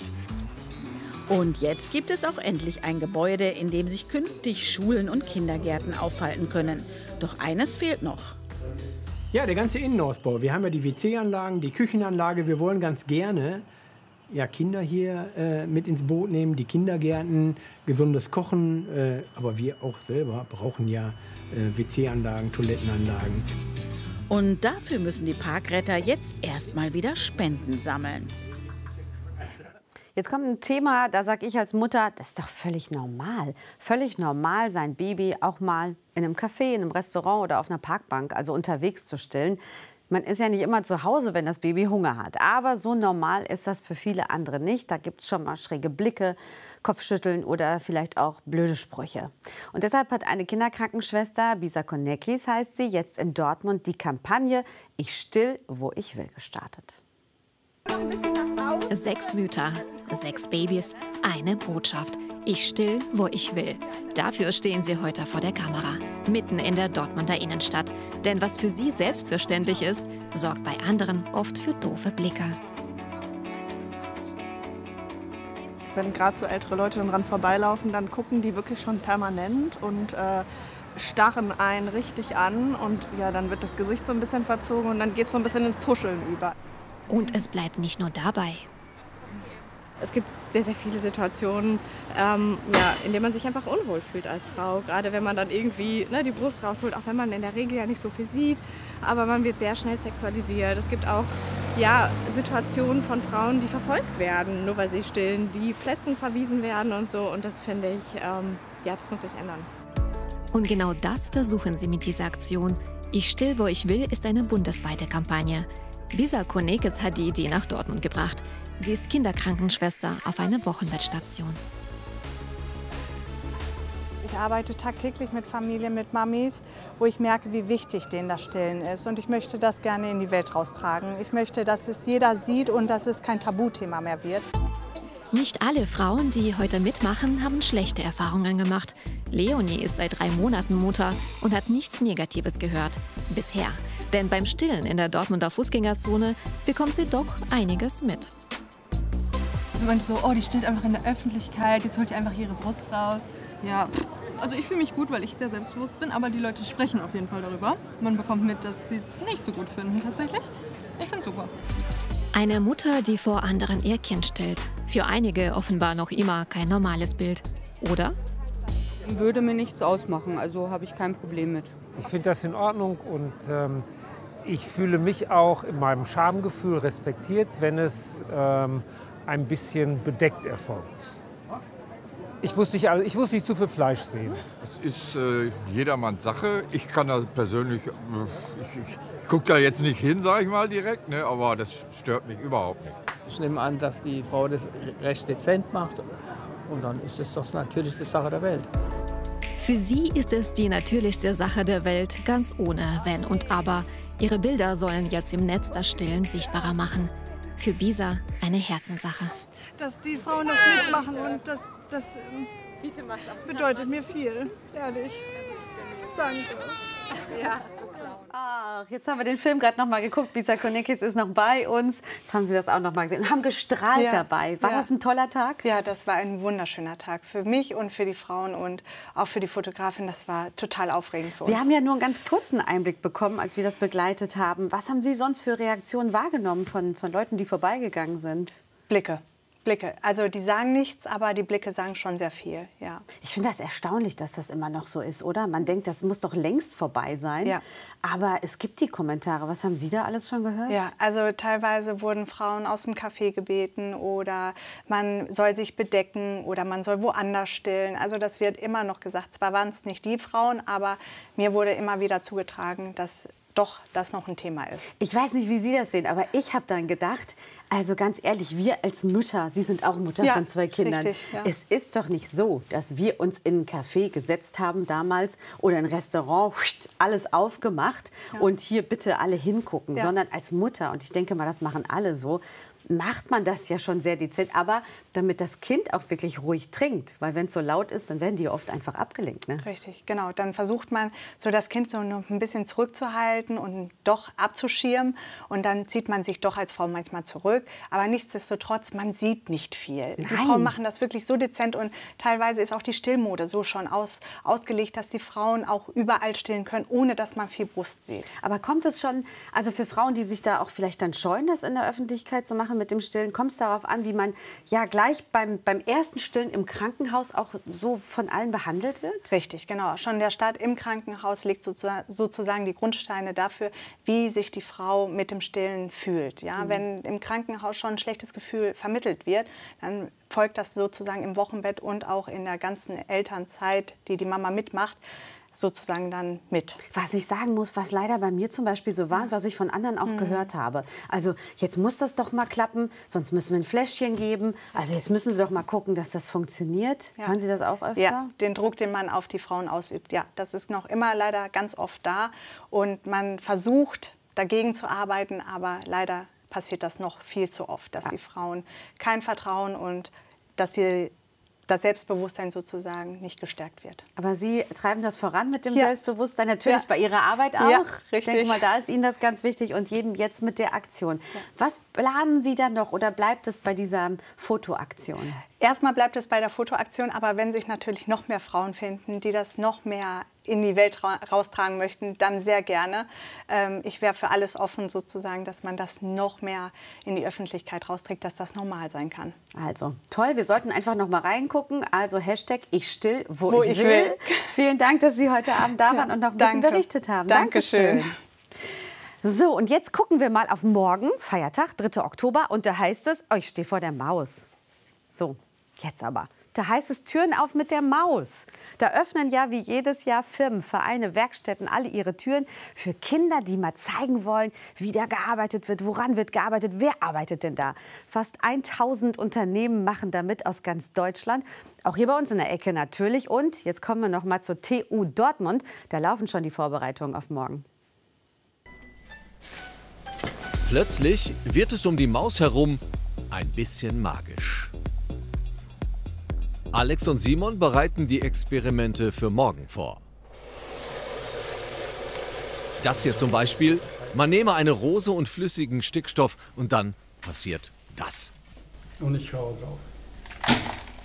Und jetzt gibt es auch endlich ein Gebäude, in dem sich künftig Schulen und Kindergärten aufhalten können. Doch eines fehlt noch. Ja, der ganze Innenausbau. Wir haben ja die W C-Anlagen, die Küchenanlage. Wir wollen ganz gerne ja, Kinder hier äh, mit ins Boot nehmen, die Kindergärten, gesundes Kochen. Äh, aber wir auch selber brauchen ja äh, W C-Anlagen, Toilettenanlagen. Und dafür müssen die Parkretter jetzt erstmal wieder Spenden sammeln. Jetzt kommt ein Thema, da sage ich als Mutter, das ist doch völlig normal. Völlig normal, sein Baby auch mal in einem Café, in einem Restaurant oder auf einer Parkbank, also unterwegs zu stillen. Man ist ja nicht immer zu Hause, wenn das Baby Hunger hat. Aber so normal ist das für viele andere nicht. Da gibt es schon mal schräge Blicke, Kopfschütteln oder vielleicht auch blöde Sprüche. Und deshalb hat eine Kinderkrankenschwester, Bisa Konekis heißt sie, jetzt in Dortmund die Kampagne Ich still, wo ich will gestartet. Sechs Mütter, sechs Babys, eine Botschaft. Ich still, wo ich will. Dafür stehen sie heute vor der Kamera, mitten in der Dortmunder Innenstadt. Denn was für sie selbstverständlich ist, sorgt bei anderen oft für doofe Blicke. Wenn gerade so ältere Leute dran vorbeilaufen, dann gucken die wirklich schon permanent und äh, starren einen richtig an. Und ja, dann wird das Gesicht so ein bisschen verzogen und dann geht es so ein bisschen ins Tuscheln über. Und es bleibt nicht nur dabei. Es gibt sehr, sehr viele Situationen, ähm, ja, in denen man sich einfach unwohl fühlt als Frau. Gerade wenn man dann irgendwie ne, die Brust rausholt, auch wenn man in der Regel ja nicht so viel sieht. Aber man wird sehr schnell sexualisiert. Es gibt auch ja, Situationen von Frauen, die verfolgt werden, nur weil sie stillen, die Plätzen verwiesen werden und so. Und das finde ich, ähm, ja, das muss sich ändern. Und genau das versuchen sie mit dieser Aktion. Ich still, wo ich will, ist eine bundesweite Kampagne. Bisa Konekes hat die Idee nach Dortmund gebracht. Sie ist Kinderkrankenschwester auf einer Wochenbettstation. Ich arbeite tagtäglich mit Familien, mit Mamis, wo ich merke, wie wichtig denen das Stillen ist. Und ich möchte das gerne in die Welt raustragen. Ich möchte, dass es jeder sieht und dass es kein Tabuthema mehr wird. Nicht alle Frauen, die heute mitmachen, haben schlechte Erfahrungen gemacht. Leonie ist seit drei Monaten Mutter und hat nichts Negatives gehört. Bisher. Denn beim Stillen in der Dortmunder Fußgängerzone bekommt sie doch einiges mit. Du meinte so, oh, die stillt einfach in der Öffentlichkeit, jetzt holt die einfach ihre Brust raus. Ja, also ich fühle mich gut, weil ich sehr selbstbewusst bin, aber die Leute sprechen auf jeden Fall darüber. Man bekommt mit, dass sie es nicht so gut finden tatsächlich. Ich finde es super. Eine Mutter, die vor anderen ihr Kind stillt. Für einige offenbar noch immer kein normales Bild. Oder? Würde mir nichts ausmachen, also habe ich kein Problem mit. Ich finde das in Ordnung und ähm, ich fühle mich auch in meinem Schamgefühl respektiert, wenn es ähm, ein bisschen bedeckt erfolgt. Ich muss nicht, ich muss nicht zu viel Fleisch sehen. Es ist äh, jedermanns Sache. Ich kann das persönlich, äh, ich, ich gucke da jetzt nicht hin, sage ich mal direkt, ne, aber das stört mich überhaupt nicht. Ich nehme an, dass die Frau das recht dezent macht und dann ist es doch natürlich die Sache der Welt. Für sie ist es die natürlichste Sache der Welt, ganz ohne Wenn und Aber. Ihre Bilder sollen jetzt im Netz das Stillen sichtbarer machen. Für Bisa eine Herzenssache. Dass die Frauen das mitmachen und das, das bedeutet mir viel, ehrlich. Danke. Ja. Ach, jetzt haben wir den Film gerade noch mal geguckt. Bisa Konekes ist noch bei uns. Jetzt haben Sie das auch noch mal gesehen und haben gestrahlt ja, dabei. War ja. das ein toller Tag? Ja, das war ein wunderschöner Tag für mich und für die Frauen und auch für die Fotografin. Das war total aufregend für uns. Wir haben ja nur einen ganz kurzen Einblick bekommen, als wir das begleitet haben. Was haben Sie sonst für Reaktionen wahrgenommen von, von Leuten, die vorbeigegangen sind? Blicke. Blicke. Also die sagen nichts, aber die Blicke sagen schon sehr viel. Ja. Ich finde das erstaunlich, dass das immer noch so ist, oder? Man denkt, das muss doch längst vorbei sein. Ja. Aber es gibt die Kommentare. Was haben Sie da alles schon gehört? Ja, also teilweise wurden Frauen aus dem Café gebeten oder man soll sich bedecken oder man soll woanders stillen. Also das wird immer noch gesagt. Zwar waren es nicht die Frauen, aber mir wurde immer wieder zugetragen, dass doch das noch ein Thema ist. Ich weiß nicht, wie Sie das sehen, aber ich habe dann gedacht, also ganz ehrlich, wir als Mütter, Sie sind auch Mutter ja, von zwei Kindern, richtig, ja. Es ist doch nicht so, dass wir uns in ein Café gesetzt haben damals oder ein Restaurant, alles aufgemacht ja. und hier bitte alle hingucken, ja. sondern als Mutter, und ich denke mal, das machen alle so, macht man das ja schon sehr dezent, aber damit das Kind auch wirklich ruhig trinkt, weil wenn es so laut ist, dann werden die oft einfach abgelenkt. Ne? Richtig, genau. Dann versucht man, so das Kind so noch ein bisschen zurückzuhalten und doch abzuschirmen und dann zieht man sich doch als Frau manchmal zurück, aber nichtsdestotrotz, man sieht nicht viel. Nein. Die Frauen machen das wirklich so dezent und teilweise ist auch die Stillmode so schon aus, ausgelegt, dass die Frauen auch überall stillen können, ohne dass man viel Brust sieht. Aber kommt es schon, also für Frauen, die sich da auch vielleicht dann scheuen, das in der Öffentlichkeit zu machen, mit dem Stillen, kommt es darauf an, wie man ja gleich beim, beim ersten Stillen im Krankenhaus auch so von allen behandelt wird? Richtig, genau. Schon der Start im Krankenhaus legt sozusagen die Grundsteine dafür, wie sich die Frau mit dem Stillen fühlt. Ja? Mhm. Wenn im Krankenhaus schon ein schlechtes Gefühl vermittelt wird, dann folgt das sozusagen im Wochenbett und auch in der ganzen Elternzeit, die die Mama mitmacht, sozusagen dann mit. Was ich sagen muss, was leider bei mir zum Beispiel so war und was ich von anderen auch mhm. gehört habe. Also jetzt muss das doch mal klappen, sonst müssen wir ein Fläschchen geben. Also jetzt müssen Sie doch mal gucken, dass das funktioniert. Ja. Hören Sie das auch öfter? Ja, den Druck, den man auf die Frauen ausübt. Ja, das ist noch immer leider ganz oft da. Und man versucht, dagegen zu arbeiten, aber leider passiert das noch viel zu oft, dass ja. die Frauen kein Vertrauen und dass sie das Selbstbewusstsein sozusagen nicht gestärkt wird. Aber Sie treiben das voran mit dem ja. Selbstbewusstsein, natürlich ja. bei Ihrer Arbeit auch. Ja, richtig. Ich denke mal, da ist Ihnen das ganz wichtig und jedem jetzt mit der Aktion. Ja. Was planen Sie dann noch oder bleibt es bei dieser Fotoaktion? Erstmal bleibt es bei der Fotoaktion, aber wenn sich natürlich noch mehr Frauen finden, die das noch mehr in die Welt ra raustragen möchten, dann sehr gerne. Ähm, ich wäre für alles offen sozusagen, dass man das noch mehr in die Öffentlichkeit rausträgt, dass das normal sein kann. Also toll, wir sollten einfach noch mal reingucken. Also Hashtag ich still, wo, wo ich, ich will. will. Vielen Dank, dass Sie heute Abend da waren ja, und noch ein bisschen danke. berichtet haben. Dankeschön. Dankeschön. So, und jetzt gucken wir mal auf morgen, Feiertag, dritter Oktober. Und da heißt es, oh, ich stehe vor der Maus. So, jetzt aber. Da heißt es Türen auf mit der Maus. Da öffnen ja wie jedes Jahr Firmen, Vereine, Werkstätten alle ihre Türen für Kinder, die mal zeigen wollen, wie da gearbeitet wird, woran wird gearbeitet, wer arbeitet denn da. Fast tausend Unternehmen machen da mit aus ganz Deutschland, auch hier bei uns in der Ecke natürlich. Und jetzt kommen wir noch mal zur T U Dortmund. Da laufen schon die Vorbereitungen auf morgen. Plötzlich wird es um die Maus herum ein bisschen magisch. Alex und Simon bereiten die Experimente für morgen vor. Das hier zum Beispiel, man nehme eine Rose und flüssigen Stickstoff und dann passiert das. Und ich schaue drauf.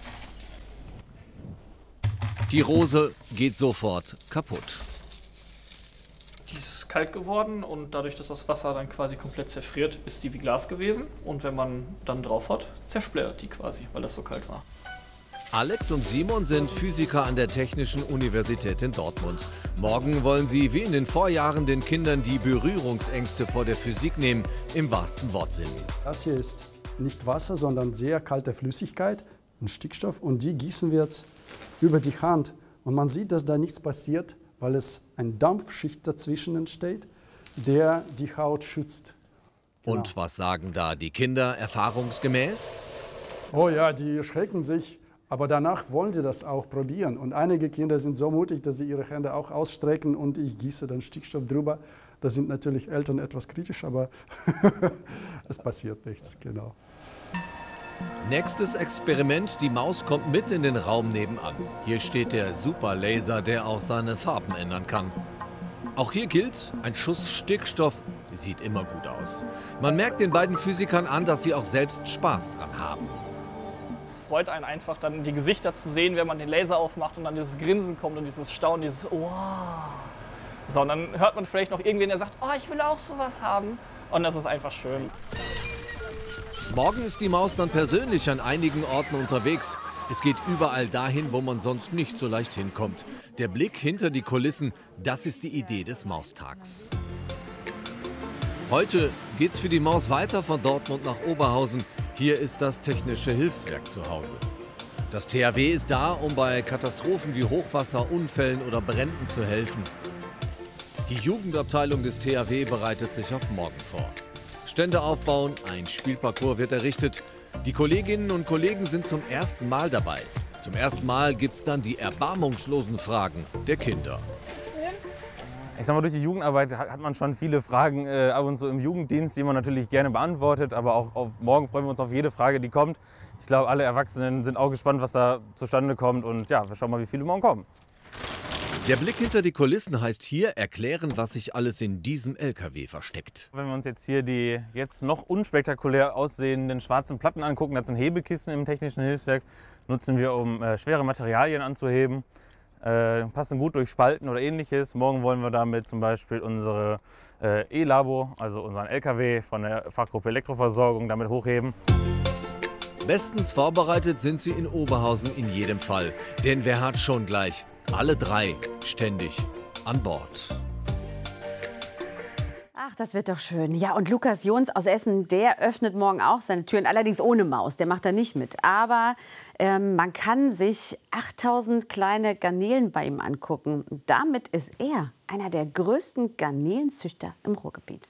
Die Rose geht sofort kaputt. Die ist kalt geworden und dadurch, dass das Wasser dann quasi komplett zerfriert, ist die wie Glas gewesen. Und wenn man dann drauf hat, zersplittert die quasi, weil das so kalt war. Alex und Simon sind Physiker an der Technischen Universität in Dortmund. Morgen wollen sie wie in den Vorjahren den Kindern die Berührungsängste vor der Physik nehmen, im wahrsten Wortsinn. Das hier ist nicht Wasser, sondern sehr kalte Flüssigkeit, ein Stickstoff, und die gießen wir jetzt über die Hand. Und man sieht, dass da nichts passiert, weil es eine Dampfschicht dazwischen entsteht, der die Haut schützt. Genau. Und was sagen da die Kinder erfahrungsgemäß? Oh ja, die erschrecken sich. Aber danach wollen sie das auch probieren. Und einige Kinder sind so mutig, dass sie ihre Hände auch ausstrecken und ich gieße dann Stickstoff drüber. Da sind natürlich Eltern etwas kritisch, aber es passiert nichts, genau. Nächstes Experiment, die Maus kommt mit in den Raum nebenan. Hier steht der Superlaser, der auch seine Farben ändern kann. Auch hier gilt, ein Schuss Stickstoff sieht immer gut aus. Man merkt den beiden Physikern an, dass sie auch selbst Spaß dran haben. Es freut einen einfach, dann die Gesichter zu sehen, wenn man den Laser aufmacht und dann dieses Grinsen kommt und dieses Staunen, dieses wow. So, und dann hört man vielleicht noch irgendwen, der sagt, oh, ich will auch sowas haben. Und das ist einfach schön. Morgen ist die Maus dann persönlich an einigen Orten unterwegs. Es geht überall dahin, wo man sonst nicht so leicht hinkommt. Der Blick hinter die Kulissen, das ist die Idee des Maustags. Heute geht's für die Maus weiter von Dortmund nach Oberhausen. Hier ist das Technische Hilfswerk zu Hause. Das T H W ist da, um bei Katastrophen wie Hochwasser, Unfällen oder Bränden zu helfen. Die Jugendabteilung des T H W bereitet sich auf morgen vor. Stände aufbauen, ein Spielparcours wird errichtet. Die Kolleginnen und Kollegen sind zum ersten Mal dabei. Zum ersten Mal gibt es dann die erbarmungslosen Fragen der Kinder. Ich sag mal, durch die Jugendarbeit hat man schon viele Fragen äh, ab und zu im Jugenddienst, die man natürlich gerne beantwortet. Aber auch auf morgen freuen wir uns auf jede Frage, die kommt. Ich glaube, alle Erwachsenen sind auch gespannt, was da zustande kommt. Und ja, wir schauen mal, wie viele morgen kommen. Der Blick hinter die Kulissen heißt hier erklären, was sich alles in diesem L K W versteckt. Wenn wir uns jetzt hier die jetzt noch unspektakulär aussehenden schwarzen Platten angucken, das sind Hebekissen im Technischen Hilfswerk, nutzen wir, um äh, schwere Materialien anzuheben. Äh, passen gut durch Spalten oder ähnliches. Morgen wollen wir damit zum Beispiel unsere äh, E-Labo, also unseren L K W von der Fachgruppe Elektroversorgung, damit hochheben. Bestens vorbereitet sind sie in Oberhausen in jedem Fall. Denn wer hat schon gleich alle drei ständig an Bord? Ach, das wird doch schön. Ja, und Lukas Jons aus Essen, der öffnet morgen auch seine Türen, allerdings ohne Maus, der macht da nicht mit. Aber ähm, man kann sich achttausend kleine Garnelen bei ihm angucken. Damit ist er einer der größten Garnelenzüchter im Ruhrgebiet.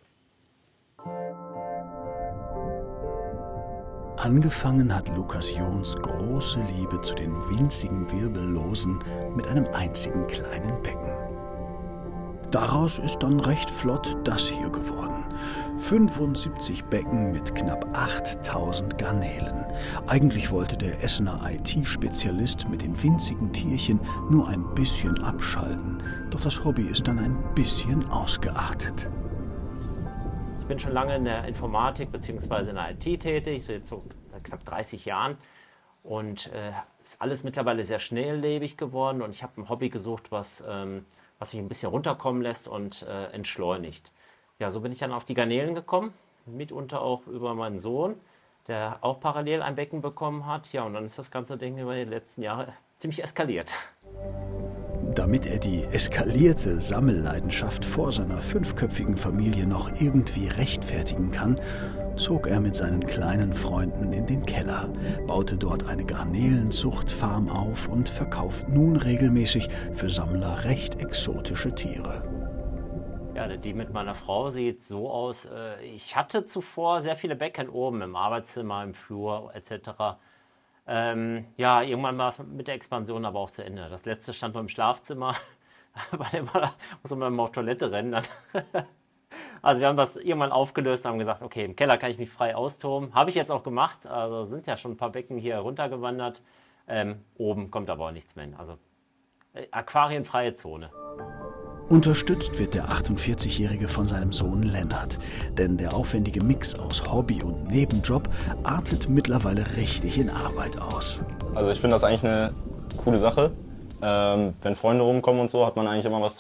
Angefangen hat Lukas Jons große Liebe zu den winzigen Wirbellosen mit einem einzigen kleinen Becken. Daraus ist dann recht flott das hier geworden. fünfundsiebzig Becken mit knapp achttausend Garnelen. Eigentlich wollte der Essener I T-Spezialist mit den winzigen Tierchen nur ein bisschen abschalten. Doch das Hobby ist dann ein bisschen ausgeartet. Ich bin schon lange in der Informatik bzw. in der I T tätig, so jetzt so seit knapp dreißig Jahren. Und äh, ist alles mittlerweile sehr schnelllebig geworden und ich habe ein Hobby gesucht, was, ähm, was mich ein bisschen runterkommen lässt und äh, entschleunigt. Ja, so bin ich dann auf die Garnelen gekommen, mitunter auch über meinen Sohn, der auch parallel ein Becken bekommen hat. Ja, und dann ist das ganze Ding über die letzten Jahre ziemlich eskaliert. Damit er die eskalierte Sammelleidenschaft vor seiner fünfköpfigen Familie noch irgendwie rechtfertigen kann, zog er mit seinen kleinen Freunden in den Keller, baute dort eine Garnelenzuchtfarm auf und verkauft nun regelmäßig für Sammler recht exotische Tiere. Ja, die mit meiner Frau sieht so aus. Ich hatte zuvor sehr viele Becken oben im Arbeitszimmer, im Flur et cetera. Ähm, ja, irgendwann war es mit der Expansion aber auch zu Ende. Das letzte stand nur im Schlafzimmer, weil immer muss man mal auf Toilette rennen. Dann also wir haben das irgendwann aufgelöst und haben gesagt, okay, im Keller kann ich mich frei austoben. Habe ich jetzt auch gemacht. Also sind ja schon ein paar Becken hier runtergewandert. Ähm, oben kommt aber auch nichts mehr hin. Also äh, aquarienfreie Zone. Unterstützt wird der achtundvierzigjährige von seinem Sohn Lennart. Denn der aufwendige Mix aus Hobby und Nebenjob artet mittlerweile richtig in Arbeit aus. Also ich finde das eigentlich eine coole Sache. Ähm, wenn Freunde rumkommen und so, hat man eigentlich immer was